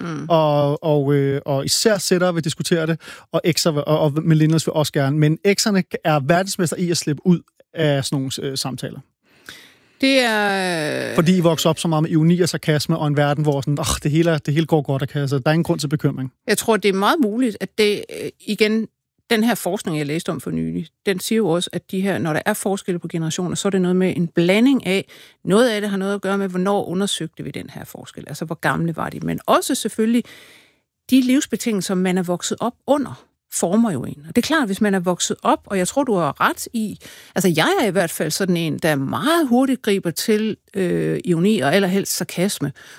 og især sættere vil diskutere det, og X'er og millennials vil også gerne, men X'erne er verdensmester i at slippe ud af sådan nogle samtaler. Det er... Fordi I vokser op så meget med ironi og sarkasme, og en verden, hvor sådan, det hele går godt, så der er ingen grund til bekymring. Jeg tror, det er meget muligt, at det, igen, den her forskning, jeg læste om for nylig, den siger jo også, at de her, når der er forskelle på generationer, så er det noget med en blanding af, noget af det har noget at gøre med, hvornår undersøgte vi den her forskel, altså hvor gamle var de, men også selvfølgelig de livsbetingelser, man er vokset op under, former jo en. Og det er klart, hvis man er vokset op, og jeg tror, du har ret i, altså jeg er i hvert fald sådan en, der meget hurtigt griber til ironi og allerhelst sarkasme.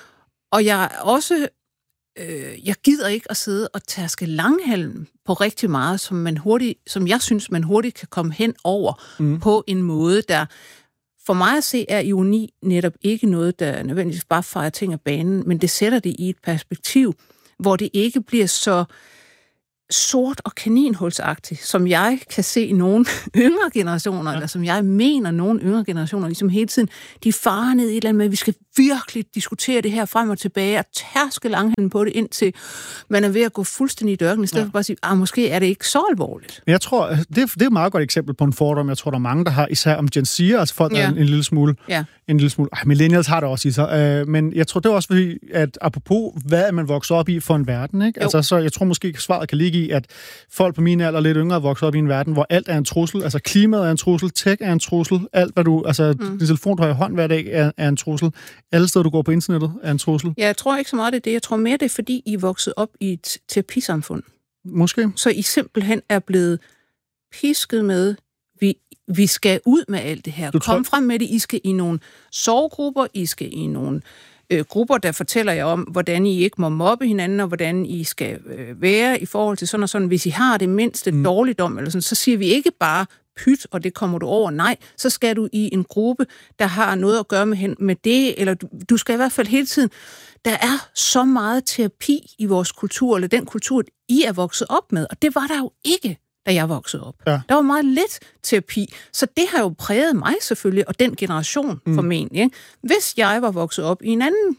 Og jeg er også... jeg gider ikke at sidde og tærske langhalm på rigtig meget, som jeg synes, man hurtigt kan komme hen over på en måde, der for mig at se er ironi netop ikke noget, der nødvendigvis bare fejrer ting af banen, men det sætter det i et perspektiv, hvor det ikke bliver så sort og kaninhulsagtigt, som jeg kan se nogle yngre generationer, eller som jeg mener nogle yngre generationer, ligesom hele tiden, de farer ned i et eller andet med, at vi skal virkelig diskutere det her frem og tilbage, og tærske langhalm på det, indtil man er ved at gå fuldstændig i dørken, i stedet for bare at sige, måske er det ikke så alvorligt. Jeg tror, det er et meget godt eksempel på en fordom. Jeg tror, der er mange, der har, især om Gen Z'er, altså folk, der er en lille smule... Ja. En lille smule... millennials har det også i sig. Men jeg tror, det er også fordi, at apropos, hvad er man vokser op i for en verden, ikke? Altså, så jeg tror måske, svaret kan ligge i, at folk på min alder lidt yngre vokser op i en verden, hvor alt er en trussel. Altså, klimaet er en trussel, tech er en trussel, alt hvad du... Altså, din telefon, du har i hånd hver dag, er en trussel. Alle steder, du går på internettet, er en trussel. Ja, jeg tror ikke så meget, det er det. Jeg tror mere, det er, fordi I er vokset op i et terapisamfund. Måske. Så I simpelthen er blevet pisket med, vi skal ud med alt det her. Kom frem med det. I skal i nogle sorggrupper, I skal i nogle grupper, der fortæller jer om, hvordan I ikke må mobbe hinanden, og hvordan I skal være i forhold til sådan og sådan. Hvis I har det mindste dårligdom, eller sådan, så siger vi ikke bare pyt, og det kommer du over. Nej, så skal du i en gruppe, der har noget at gøre med det, eller du skal i hvert fald hele tiden. Der er så meget terapi i vores kultur, eller den kultur, I er vokset op med, og det var der jo ikke, da jeg voksede op. Ja. Der var meget lidt terapi, så det har jo præget mig selvfølgelig, og den generation formentlig. Ikke? Hvis jeg var vokset op i en anden,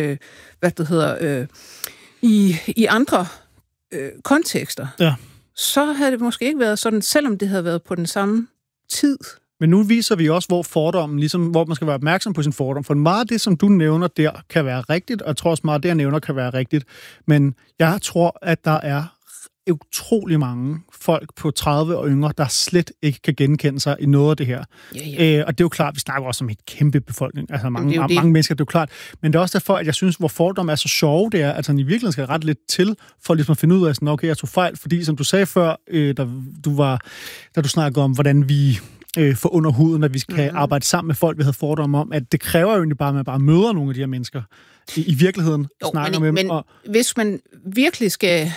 i andre kontekster, så havde det måske ikke været sådan, selvom det havde været på den samme tid. Men nu viser vi også, hvor fordommen, ligesom, hvor man skal være opmærksom på sin fordom. For meget af det, som du nævner der, kan være rigtigt, og jeg tror også meget af det, jeg nævner, kan være rigtigt. Men jeg tror, at der er utrolig mange folk på 30 og yngre, der slet ikke kan genkende sig i noget af det her. Ja. Og det er jo klart, vi snakker også om et kæmpe befolkning, altså mange mennesker, det er jo klart. Men det er også derfor, at jeg synes, hvor fordom er så sjove, det er, at han i virkeligheden skal ret lidt til, for ligesom at finde ud af, sådan, okay, jeg tog fejl, fordi som du sagde før, da du snakkede om, hvordan vi får under huden, at vi skal arbejde sammen med folk, vi havde fordomme om, at det kræver jo egentlig bare, at man bare møder nogle af de her mennesker i virkeligheden, snakker med dem. Men hvis man virkelig skal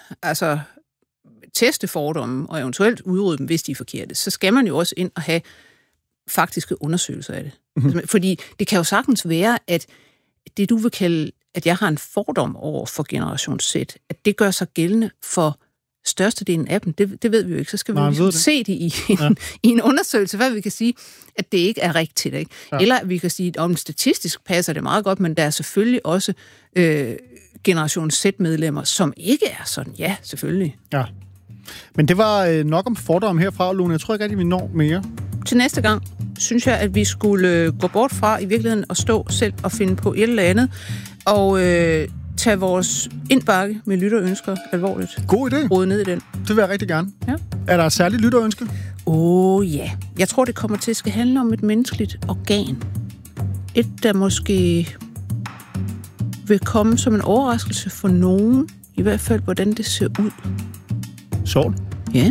teste fordomme og eventuelt udrydde dem, hvis de er forkerte, så skal man jo også ind og have faktiske undersøgelser af det. Fordi det kan jo sagtens være, at det du vil kalde, at jeg har en fordom over for generation Z, at det gør sig gældende for størstedelen af dem. Det ved vi jo ikke. Så skal vi ligesom se det i en undersøgelse, hvad vi kan sige, at det ikke er rigtigt. Ikke? Ja. Eller vi kan sige, at om statistisk passer det meget godt, men der er selvfølgelig også generation Z-medlemmer, som ikke er sådan. Ja, selvfølgelig. Ja. Men det var nok om fordomme herfra, Lone. Jeg tror ikke rigtig, vi når mere. Til næste gang synes jeg, at vi skulle gå bort fra i virkeligheden og stå selv og finde på et eller andet, og tage vores indbakke med lytterønsker alvorligt. God idé. Rode ned i den. Det vil jeg rigtig gerne. Ja. Er der et særligt lytterønske? Ja. Jeg tror, det kommer til at skal handle om et menneskeligt organ. Et, der måske vil komme som en overraskelse for nogen. I hvert fald, hvordan det ser ud. Sådan. Ja.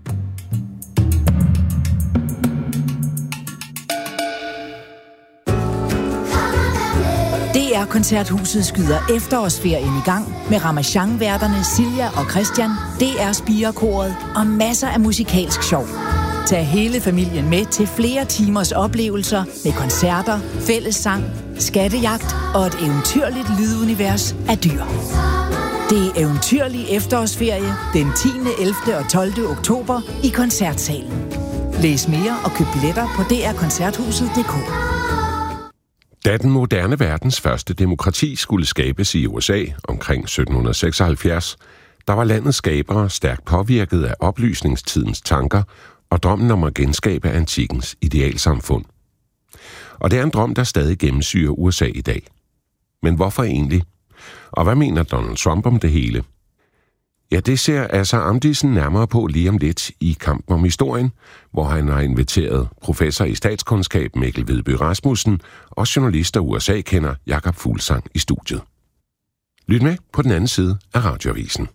DR Koncerthuset skyder efterårsferien i gang med Ramachan-værterne Silja og Christian, DR Spirekoret og masser af musikalsk sjov. Tag hele familien med til flere timers oplevelser med koncerter, fællessang, skattejagt og et eventyrligt lydunivers af dyr. Det er eventyrlig efterårsferie den 10., 11. og 12. oktober i Koncertsalen. Læs mere og køb billetter på drkoncerthuset.dk. Da den moderne verdens første demokrati skulle skabes i USA omkring 1776, der var landets skabere stærkt påvirket af oplysningstidens tanker og drømmen om at genskabe antikkens idealsamfund. Og det er en drøm, der stadig gennemsyrer USA i dag. Men hvorfor egentlig? Og hvad mener Donald Trump om det hele? Ja, det ser Asser Amdisen nærmere på lige om lidt i Kampen om historien, hvor han har inviteret professor i statskundskab Mikkel Vedby Rasmussen og journalist og USA-kender Jakob Fuglsang i studiet. Lyt med på den anden side af Radioavisen.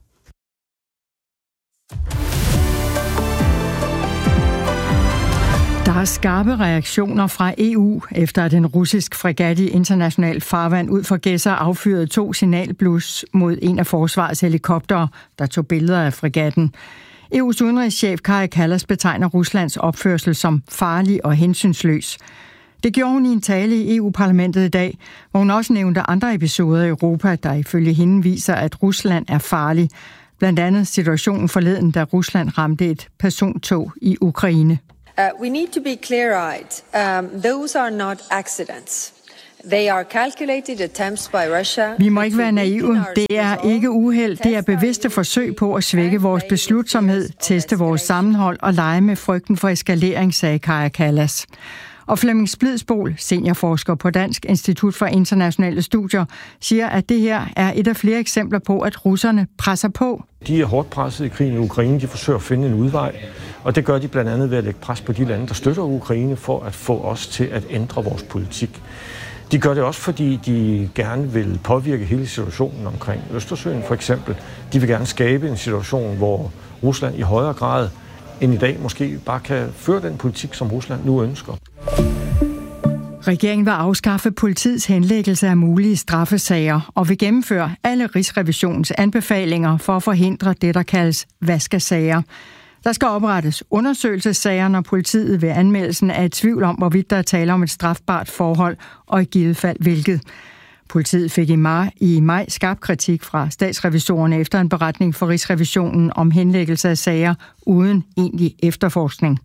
Der er skarpe reaktioner fra EU, efter at en russisk fregat i international farvand ud for Gedser affyrede 2 signalblus mod en af forsvarets helikoptere, der tog billeder af fregatten. EU's udenrigschef Kaja Kallas betegner Ruslands opførsel som farlig og hensynsløs. Det gjorde hun i en tale i EU-parlamentet i dag, hvor hun også nævnte andre episoder i Europa, der ifølge hende viser, at Rusland er farlig. Blandt andet situationen forleden, da Rusland ramte et persontog i Ukraine. We need to be clear-eyed. Those are not accidents. They are calculated attempts by Russia. Vi må ikke være naive. Det er ikke uheld. Det er bevidste forsøg på at svække vores beslutsomhed, teste vores sammenhold og lege med frygten for eskalering, sagde Kaja Kallas. Og Flemming Splidsbol, seniorforsker på Dansk Institut for Internationale Studier, siger, at det her er et af flere eksempler på, at russerne presser på. De er hårdt presset i krigen i Ukraine. De forsøger at finde en udvej, og det gør de blandt andet ved at lægge pres på de lande, der støtter Ukraine, for at få os til at ændre vores politik. De gør det også, fordi de gerne vil påvirke hele situationen omkring Østersøen, for eksempel. De vil gerne skabe en situation, hvor Rusland i højere grad end i dag måske bare kan føre den politik, som Rusland nu ønsker. Regeringen vil afskaffe politiets henlæggelse af mulige straffesager og vil gennemføre alle Rigsrevisionens anbefalinger for at forhindre det, der kaldes vaskesager. Der skal oprettes undersøgelsessager, når politiet ved anmeldelsen er i tvivl om, hvorvidt der er tale om et strafbart forhold, og i givet fald hvilket. Politiet fik i maj skarp kritik fra statsrevisorerne efter en beretning for Rigsrevisionen om henlæggelse af sager uden egentlig efterforskning.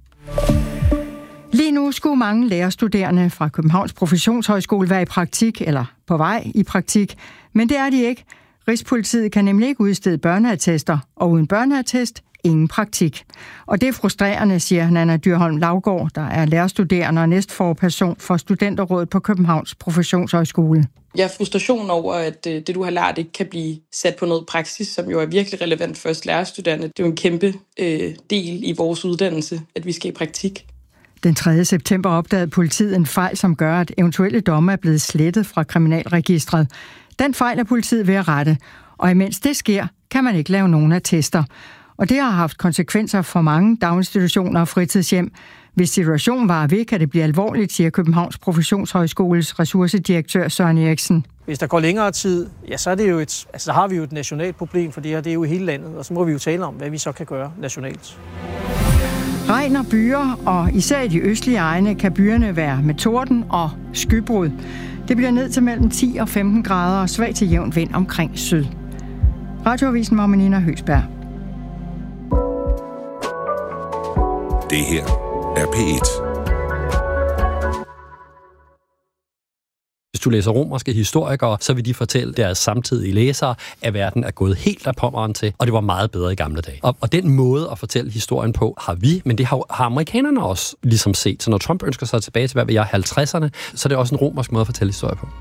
Lige nu skulle mange lærerstuderende fra Københavns Professionshøjskole være i praktik, eller på vej i praktik, men det er de ikke. Rigspolitiet kan nemlig ikke udstede børneattester, og uden børneattest ingen praktik. Og det er frustrerende, siger Nanna Dyrholm Laugaard, der er lærerstuderende og næstforperson for Studenterrådet på Københavns Professionshøjskole. Jeg er frustration over, at det, du har lært, ikke kan blive sat på noget praksis, som jo er virkelig relevant for os lærerstuderende. Det er jo en kæmpe del i vores uddannelse, at vi skal i praktik. Den 3. september opdagede politiet en fejl, som gør, at eventuelle domme er blevet slettet fra kriminalregistret. Den fejl er politiet ved at rette, og imens det sker, kan man ikke lave nogen attester. Og det har haft konsekvenser for mange daginstitutioner og fritidshjem. Hvis situationen varer ved, kan det blive alvorligt, siger Københavns Professionshøjskoles ressourcedirektør Søren Eriksen. Hvis der går længere tid, ja, så er det jo så har vi jo et nationalt problem, for det her det er jo i hele landet, og så må vi jo tale om, hvad vi så kan gøre nationalt. Regn og byer, og især i de østlige egne, kan byerne være med torden og skybrud. Det bliver ned til mellem 10 og 15 grader og svag til jævn vind omkring syd. Radioavisen med Nina Høgsberg. Det her er P1. Hvis du læser romerske historikere, så vil de fortælle deres samtidige læsere, at verden er gået helt af pommeren til, og det var meget bedre i gamle dage. Og den måde at fortælle historien på har vi, men det har amerikanerne også ligesom set. Så når Trump ønsker sig tilbage til, hvad ved jeg, 50'erne, så er det også en romersk måde at fortælle historie på.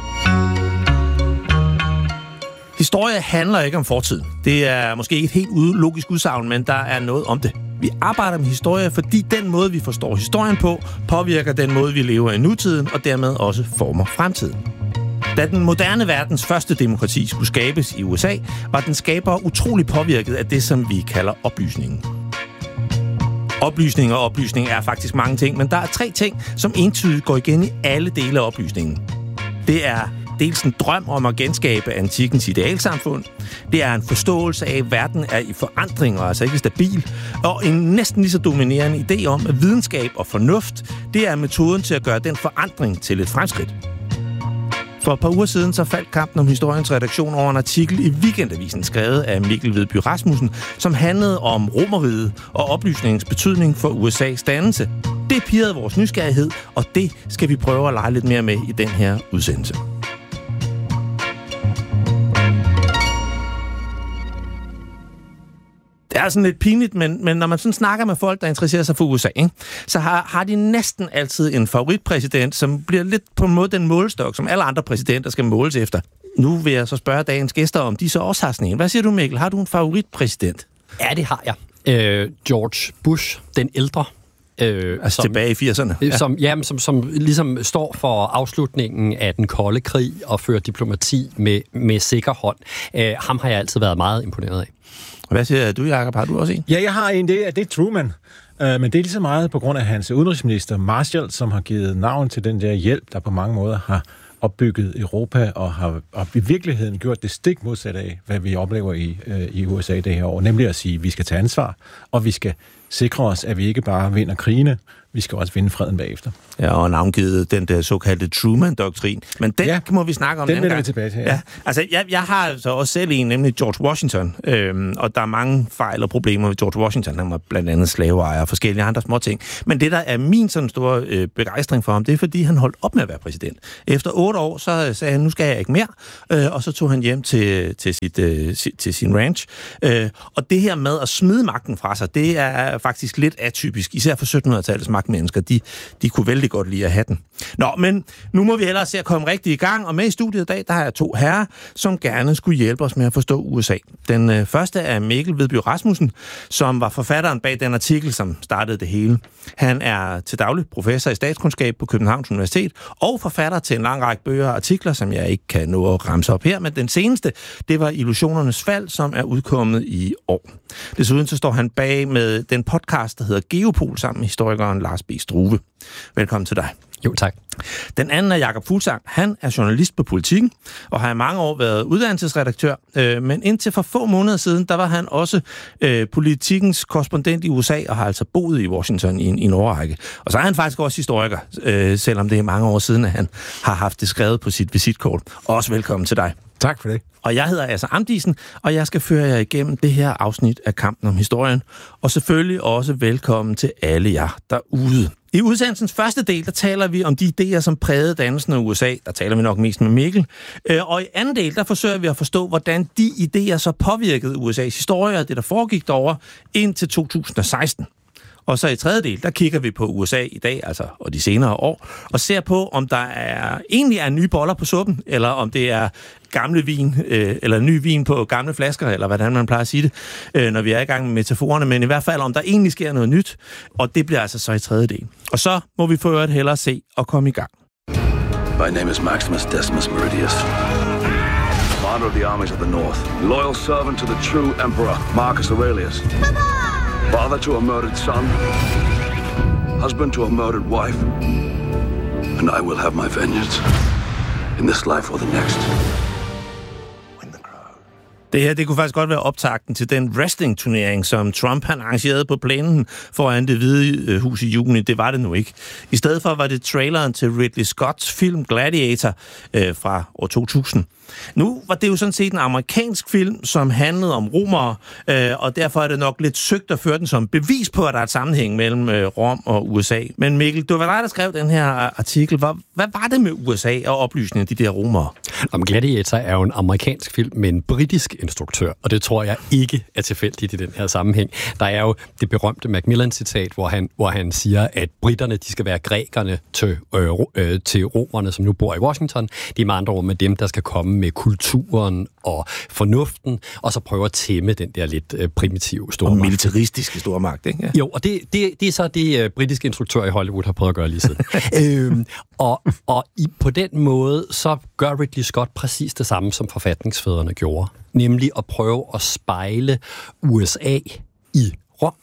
Historie handler ikke om fortiden. Det er måske ikke et helt logisk udsagn, men der er noget om det. Vi arbejder med historie, fordi den måde, vi forstår historien på, påvirker den måde, vi lever i nutiden, og dermed også former fremtiden. Da den moderne verdens første demokrati skulle skabes i USA, var den skaber utrolig påvirket af det, som vi kalder oplysningen. Oplysning og oplysning er faktisk mange ting, men der er 3 ting, som entydigt går igen i alle dele af oplysningen. Det er dels en drøm om at genskabe antikkens idealsamfund. Det er en forståelse af, at verden er i forandring og altså ikke stabil. Og en næsten lige så dominerende idé om, at videnskab og fornuft, det er metoden til at gøre den forandring til et fremskridt. For et par uger siden så faldt kampen om historiens redaktion over en artikel i Weekendavisen skrevet af Mikkel Vedby Rasmussen, som handlede om Romerriget og oplysningens betydning for USA's dannelse. Det pirrede vores nysgerrighed, og det skal vi prøve at lege lidt mere med i den her udsendelse. Det er sådan lidt pinligt, men når man sådan snakker med folk, der interesserer sig for USA, ikke, så har de næsten altid en favoritpræsident, som bliver lidt på en måde den målestok, som alle andre præsidenter skal måles efter. Nu vil jeg så spørge dagens gæster, om de så også har sådan en. Hvad siger du, Mikkel? Har du en favoritpræsident? Ja, det har jeg. George Bush, den ældre. Altså tilbage i 80'erne. Ja. Som ligesom står for afslutningen af den kolde krig og fører diplomati med sikker hånd. Ham har jeg altid været meget imponeret af. Hvad siger du, Jacob? Har du også en? Ja, jeg har en. Det er Truman. Men det er lige så meget på grund af hans udenrigsminister Marshall, som har givet navn til den der hjælp, der på mange måder har opbygget Europa og har i virkeligheden gjort det stik modsat af, hvad vi oplever i USA det her år. Nemlig at sige, at vi skal tage ansvar, og vi skal sikre os, at vi ikke bare vinder krigene, vi skal også vinde freden bagefter. Ja, og navngivet den der såkaldte Truman-doktrin. Men den må vi snakke om den vender vi tilbage til. Ja. Altså, jeg har så også selv en, nemlig George Washington. Og der er mange fejl og problemer ved George Washington. Han var blandt andet slaveejer og forskellige andre små ting. Men det, der er min sådan store begejstring for ham, det er, fordi han holdt op med at være præsident. Efter 8 år, så sagde han, nu skal jeg ikke mere. Og så tog han hjem til sin ranch. Og det her med at smide magten fra sig, det er faktisk lidt atypisk. Især for 1700-tallets magtmennesker. De kunne vældig godt lide at have den. Nå, men nu må vi hellere se at komme rigtig i gang. Og med i studiet i dag, der har jeg 2 herrer, som gerne skulle hjælpe os med at forstå USA. Den første er Mikkel Vedby Rasmussen, som var forfatteren bag den artikel, som startede det hele. Han er til daglig professor i statskundskab på Københavns Universitet, og forfatter til en lang række bøger og artikler, som jeg ikke kan nå at ramse op her, men den seneste, det var Illusionernes fald, som er udkommet i år. Desuden så står han bag med den podcast, der hedder Geopol, sammen med historikeren Lars B. Struve. Velkommen til dig. Jo, tak. Den anden er Jacob Fuglsang. Han er journalist på Politiken, og har i mange år været uddannelsesredaktør, men indtil for få måneder siden, der var han også Politikens korrespondent i USA, og har altså boet i Washington i en årrække. Og så er han faktisk også historiker, selvom det er mange år siden, at han har haft det skrevet på sit visitkort. Også velkommen til dig. Tak for det. Og jeg hedder Asser Amdisen, og jeg skal føre jer igennem det her afsnit af Kampen om historien. Og selvfølgelig også velkommen til alle jer derude. I udsendelsens første del, der taler vi om de idéer, som prægede dannelsen af USA. Der taler vi nok mest med Mikkel. Og i anden del, der forsøger vi at forstå, hvordan de idéer så påvirkede USA's historie og det, der foregik derovre, indtil 2016. Og så i tredje del, der kigger vi på USA i dag, altså og de senere år, og ser på, om der egentlig er nye boller på suppen, eller om det er gamle vin, eller ny vin på gamle flasker, eller hvordan man plejer at sige det, når vi er i gang med metaforerne, men i hvert fald, om der egentlig sker noget nyt, og det bliver altså så i tredje del. Og så må vi for øvrigt hellere se og komme i gang. My name is Maximus Decimus Meridius, commander of the armies of the North, loyal servant to the true emperor, Marcus Aurelius. Father to a murdered son, husband to a murdered wife, and I will have my vengeance in this life or the next. Det her, det kunne faktisk godt være optakten til den wrestling-turnering, som Trump han arrangerede på plænen foran Det Hvide Hus i juni. Det var det nu ikke. I stedet for var det traileren til Ridley Scotts film Gladiator fra år 2000. Nu var det jo sådan set en amerikansk film, som handlede om romere, og derfor er det nok lidt søgt at føre den som bevis på, at der er et sammenhæng mellem Rom og USA. Men Mikkel, det var dig, der skrev den her artikel. Hvad var det med USA og oplysningen af de der romere? Gladiator er jo en amerikansk film med en britisk instruktør, og det tror jeg ikke er tilfældigt i den her sammenhæng. Der er jo det berømte Macmillan-citat, hvor han siger, at britterne de skal være grækerne til romerne, som nu bor i Washington. De er med andre ord med dem, der skal komme med kulturen og fornuften, og så prøver at tæmme den der lidt primitive stormagt. Og militaristiske stormagt, ikke? Ja. Jo, og det er så det britiske instruktør i Hollywood har prøvet at gøre lige siden. På den måde, så gør Ridley Scott præcis det samme, som forfatningsfædrene gjorde. Nemlig at prøve at spejle USA i Rom.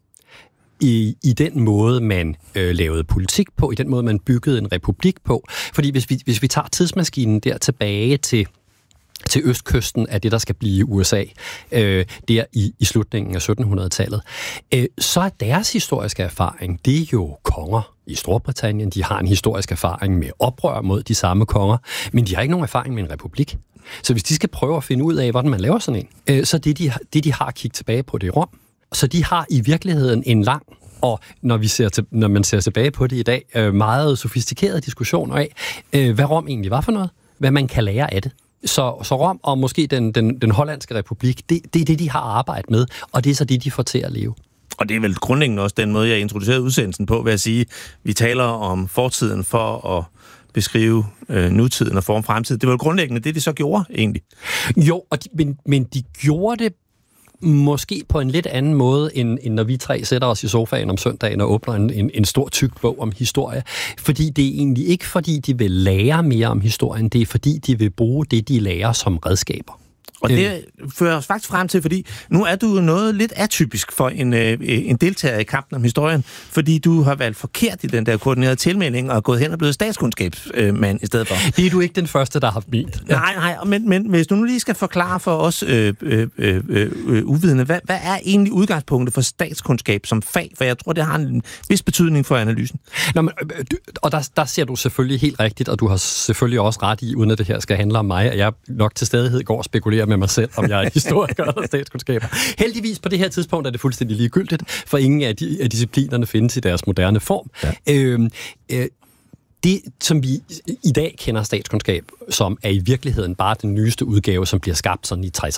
I den måde, man lavede politik på, i den måde, man byggede en republik på. Fordi hvis vi tager tidsmaskinen der tilbage til østkysten af det, der skal blive USA, der i slutningen af 1700-tallet, så er deres historiske erfaring, det er jo konger i Storbritannien. De har en historisk erfaring med oprør mod de samme konger, men de har ikke nogen erfaring med en republik. Så hvis de skal prøve at finde ud af, hvordan man laver sådan en, så det de har at kigge tilbage på, det er Rom. Så de har i virkeligheden en lang, og når man ser tilbage på det i dag, meget sofistikerede diskussioner af, hvad Rom egentlig var for noget, hvad man kan lære af det. Så Rom og måske den hollandske republik, det er det, de har arbejdet med, og det er så det, de får til at leve. Og det er vel grundlæggende også den måde, jeg introducerede udsendelsen på, ved at sige, vi taler om fortiden for at beskrive nutiden og forme fremtiden. Det var jo grundlæggende det, de så gjorde, egentlig. Jo, men de gjorde det måske på en lidt anden måde, end når vi tre sætter os i sofaen om søndagen og åbner en stor tyk bog om historie. Fordi det er egentlig ikke, fordi de vil lære mere om historien, det er fordi, de vil bruge det, de lærer som redskaber. Og det fører os faktisk frem til, fordi nu er du noget lidt atypisk for en deltager i kampen om historien, fordi du har valgt forkert i den der koordinerede tilmelding og gået hen og blevet statskundskabsmand i stedet for. Det er du ikke den første, der har ment. Ja. Nej, men hvis du nu lige skal forklare for os uvidende, hvad er egentlig udgangspunktet for statskundskab som fag? For jeg tror, det har en vis betydning for analysen. Nå, men, og der ser du selvfølgelig helt rigtigt, og du har selvfølgelig også ret i, uden at det her skal handle om mig, at jeg nok til stadighed går og spekulerer med mig selv, om jeg er historiker eller statskundskaber. Heldigvis på det her tidspunkt er det fuldstændig ligegyldigt, for ingen af disciplinerne findes i deres moderne form. Ja. Det, som vi i dag kender statskundskab som, er i virkeligheden bare den nyeste udgave, som bliver skabt sådan i 60'erne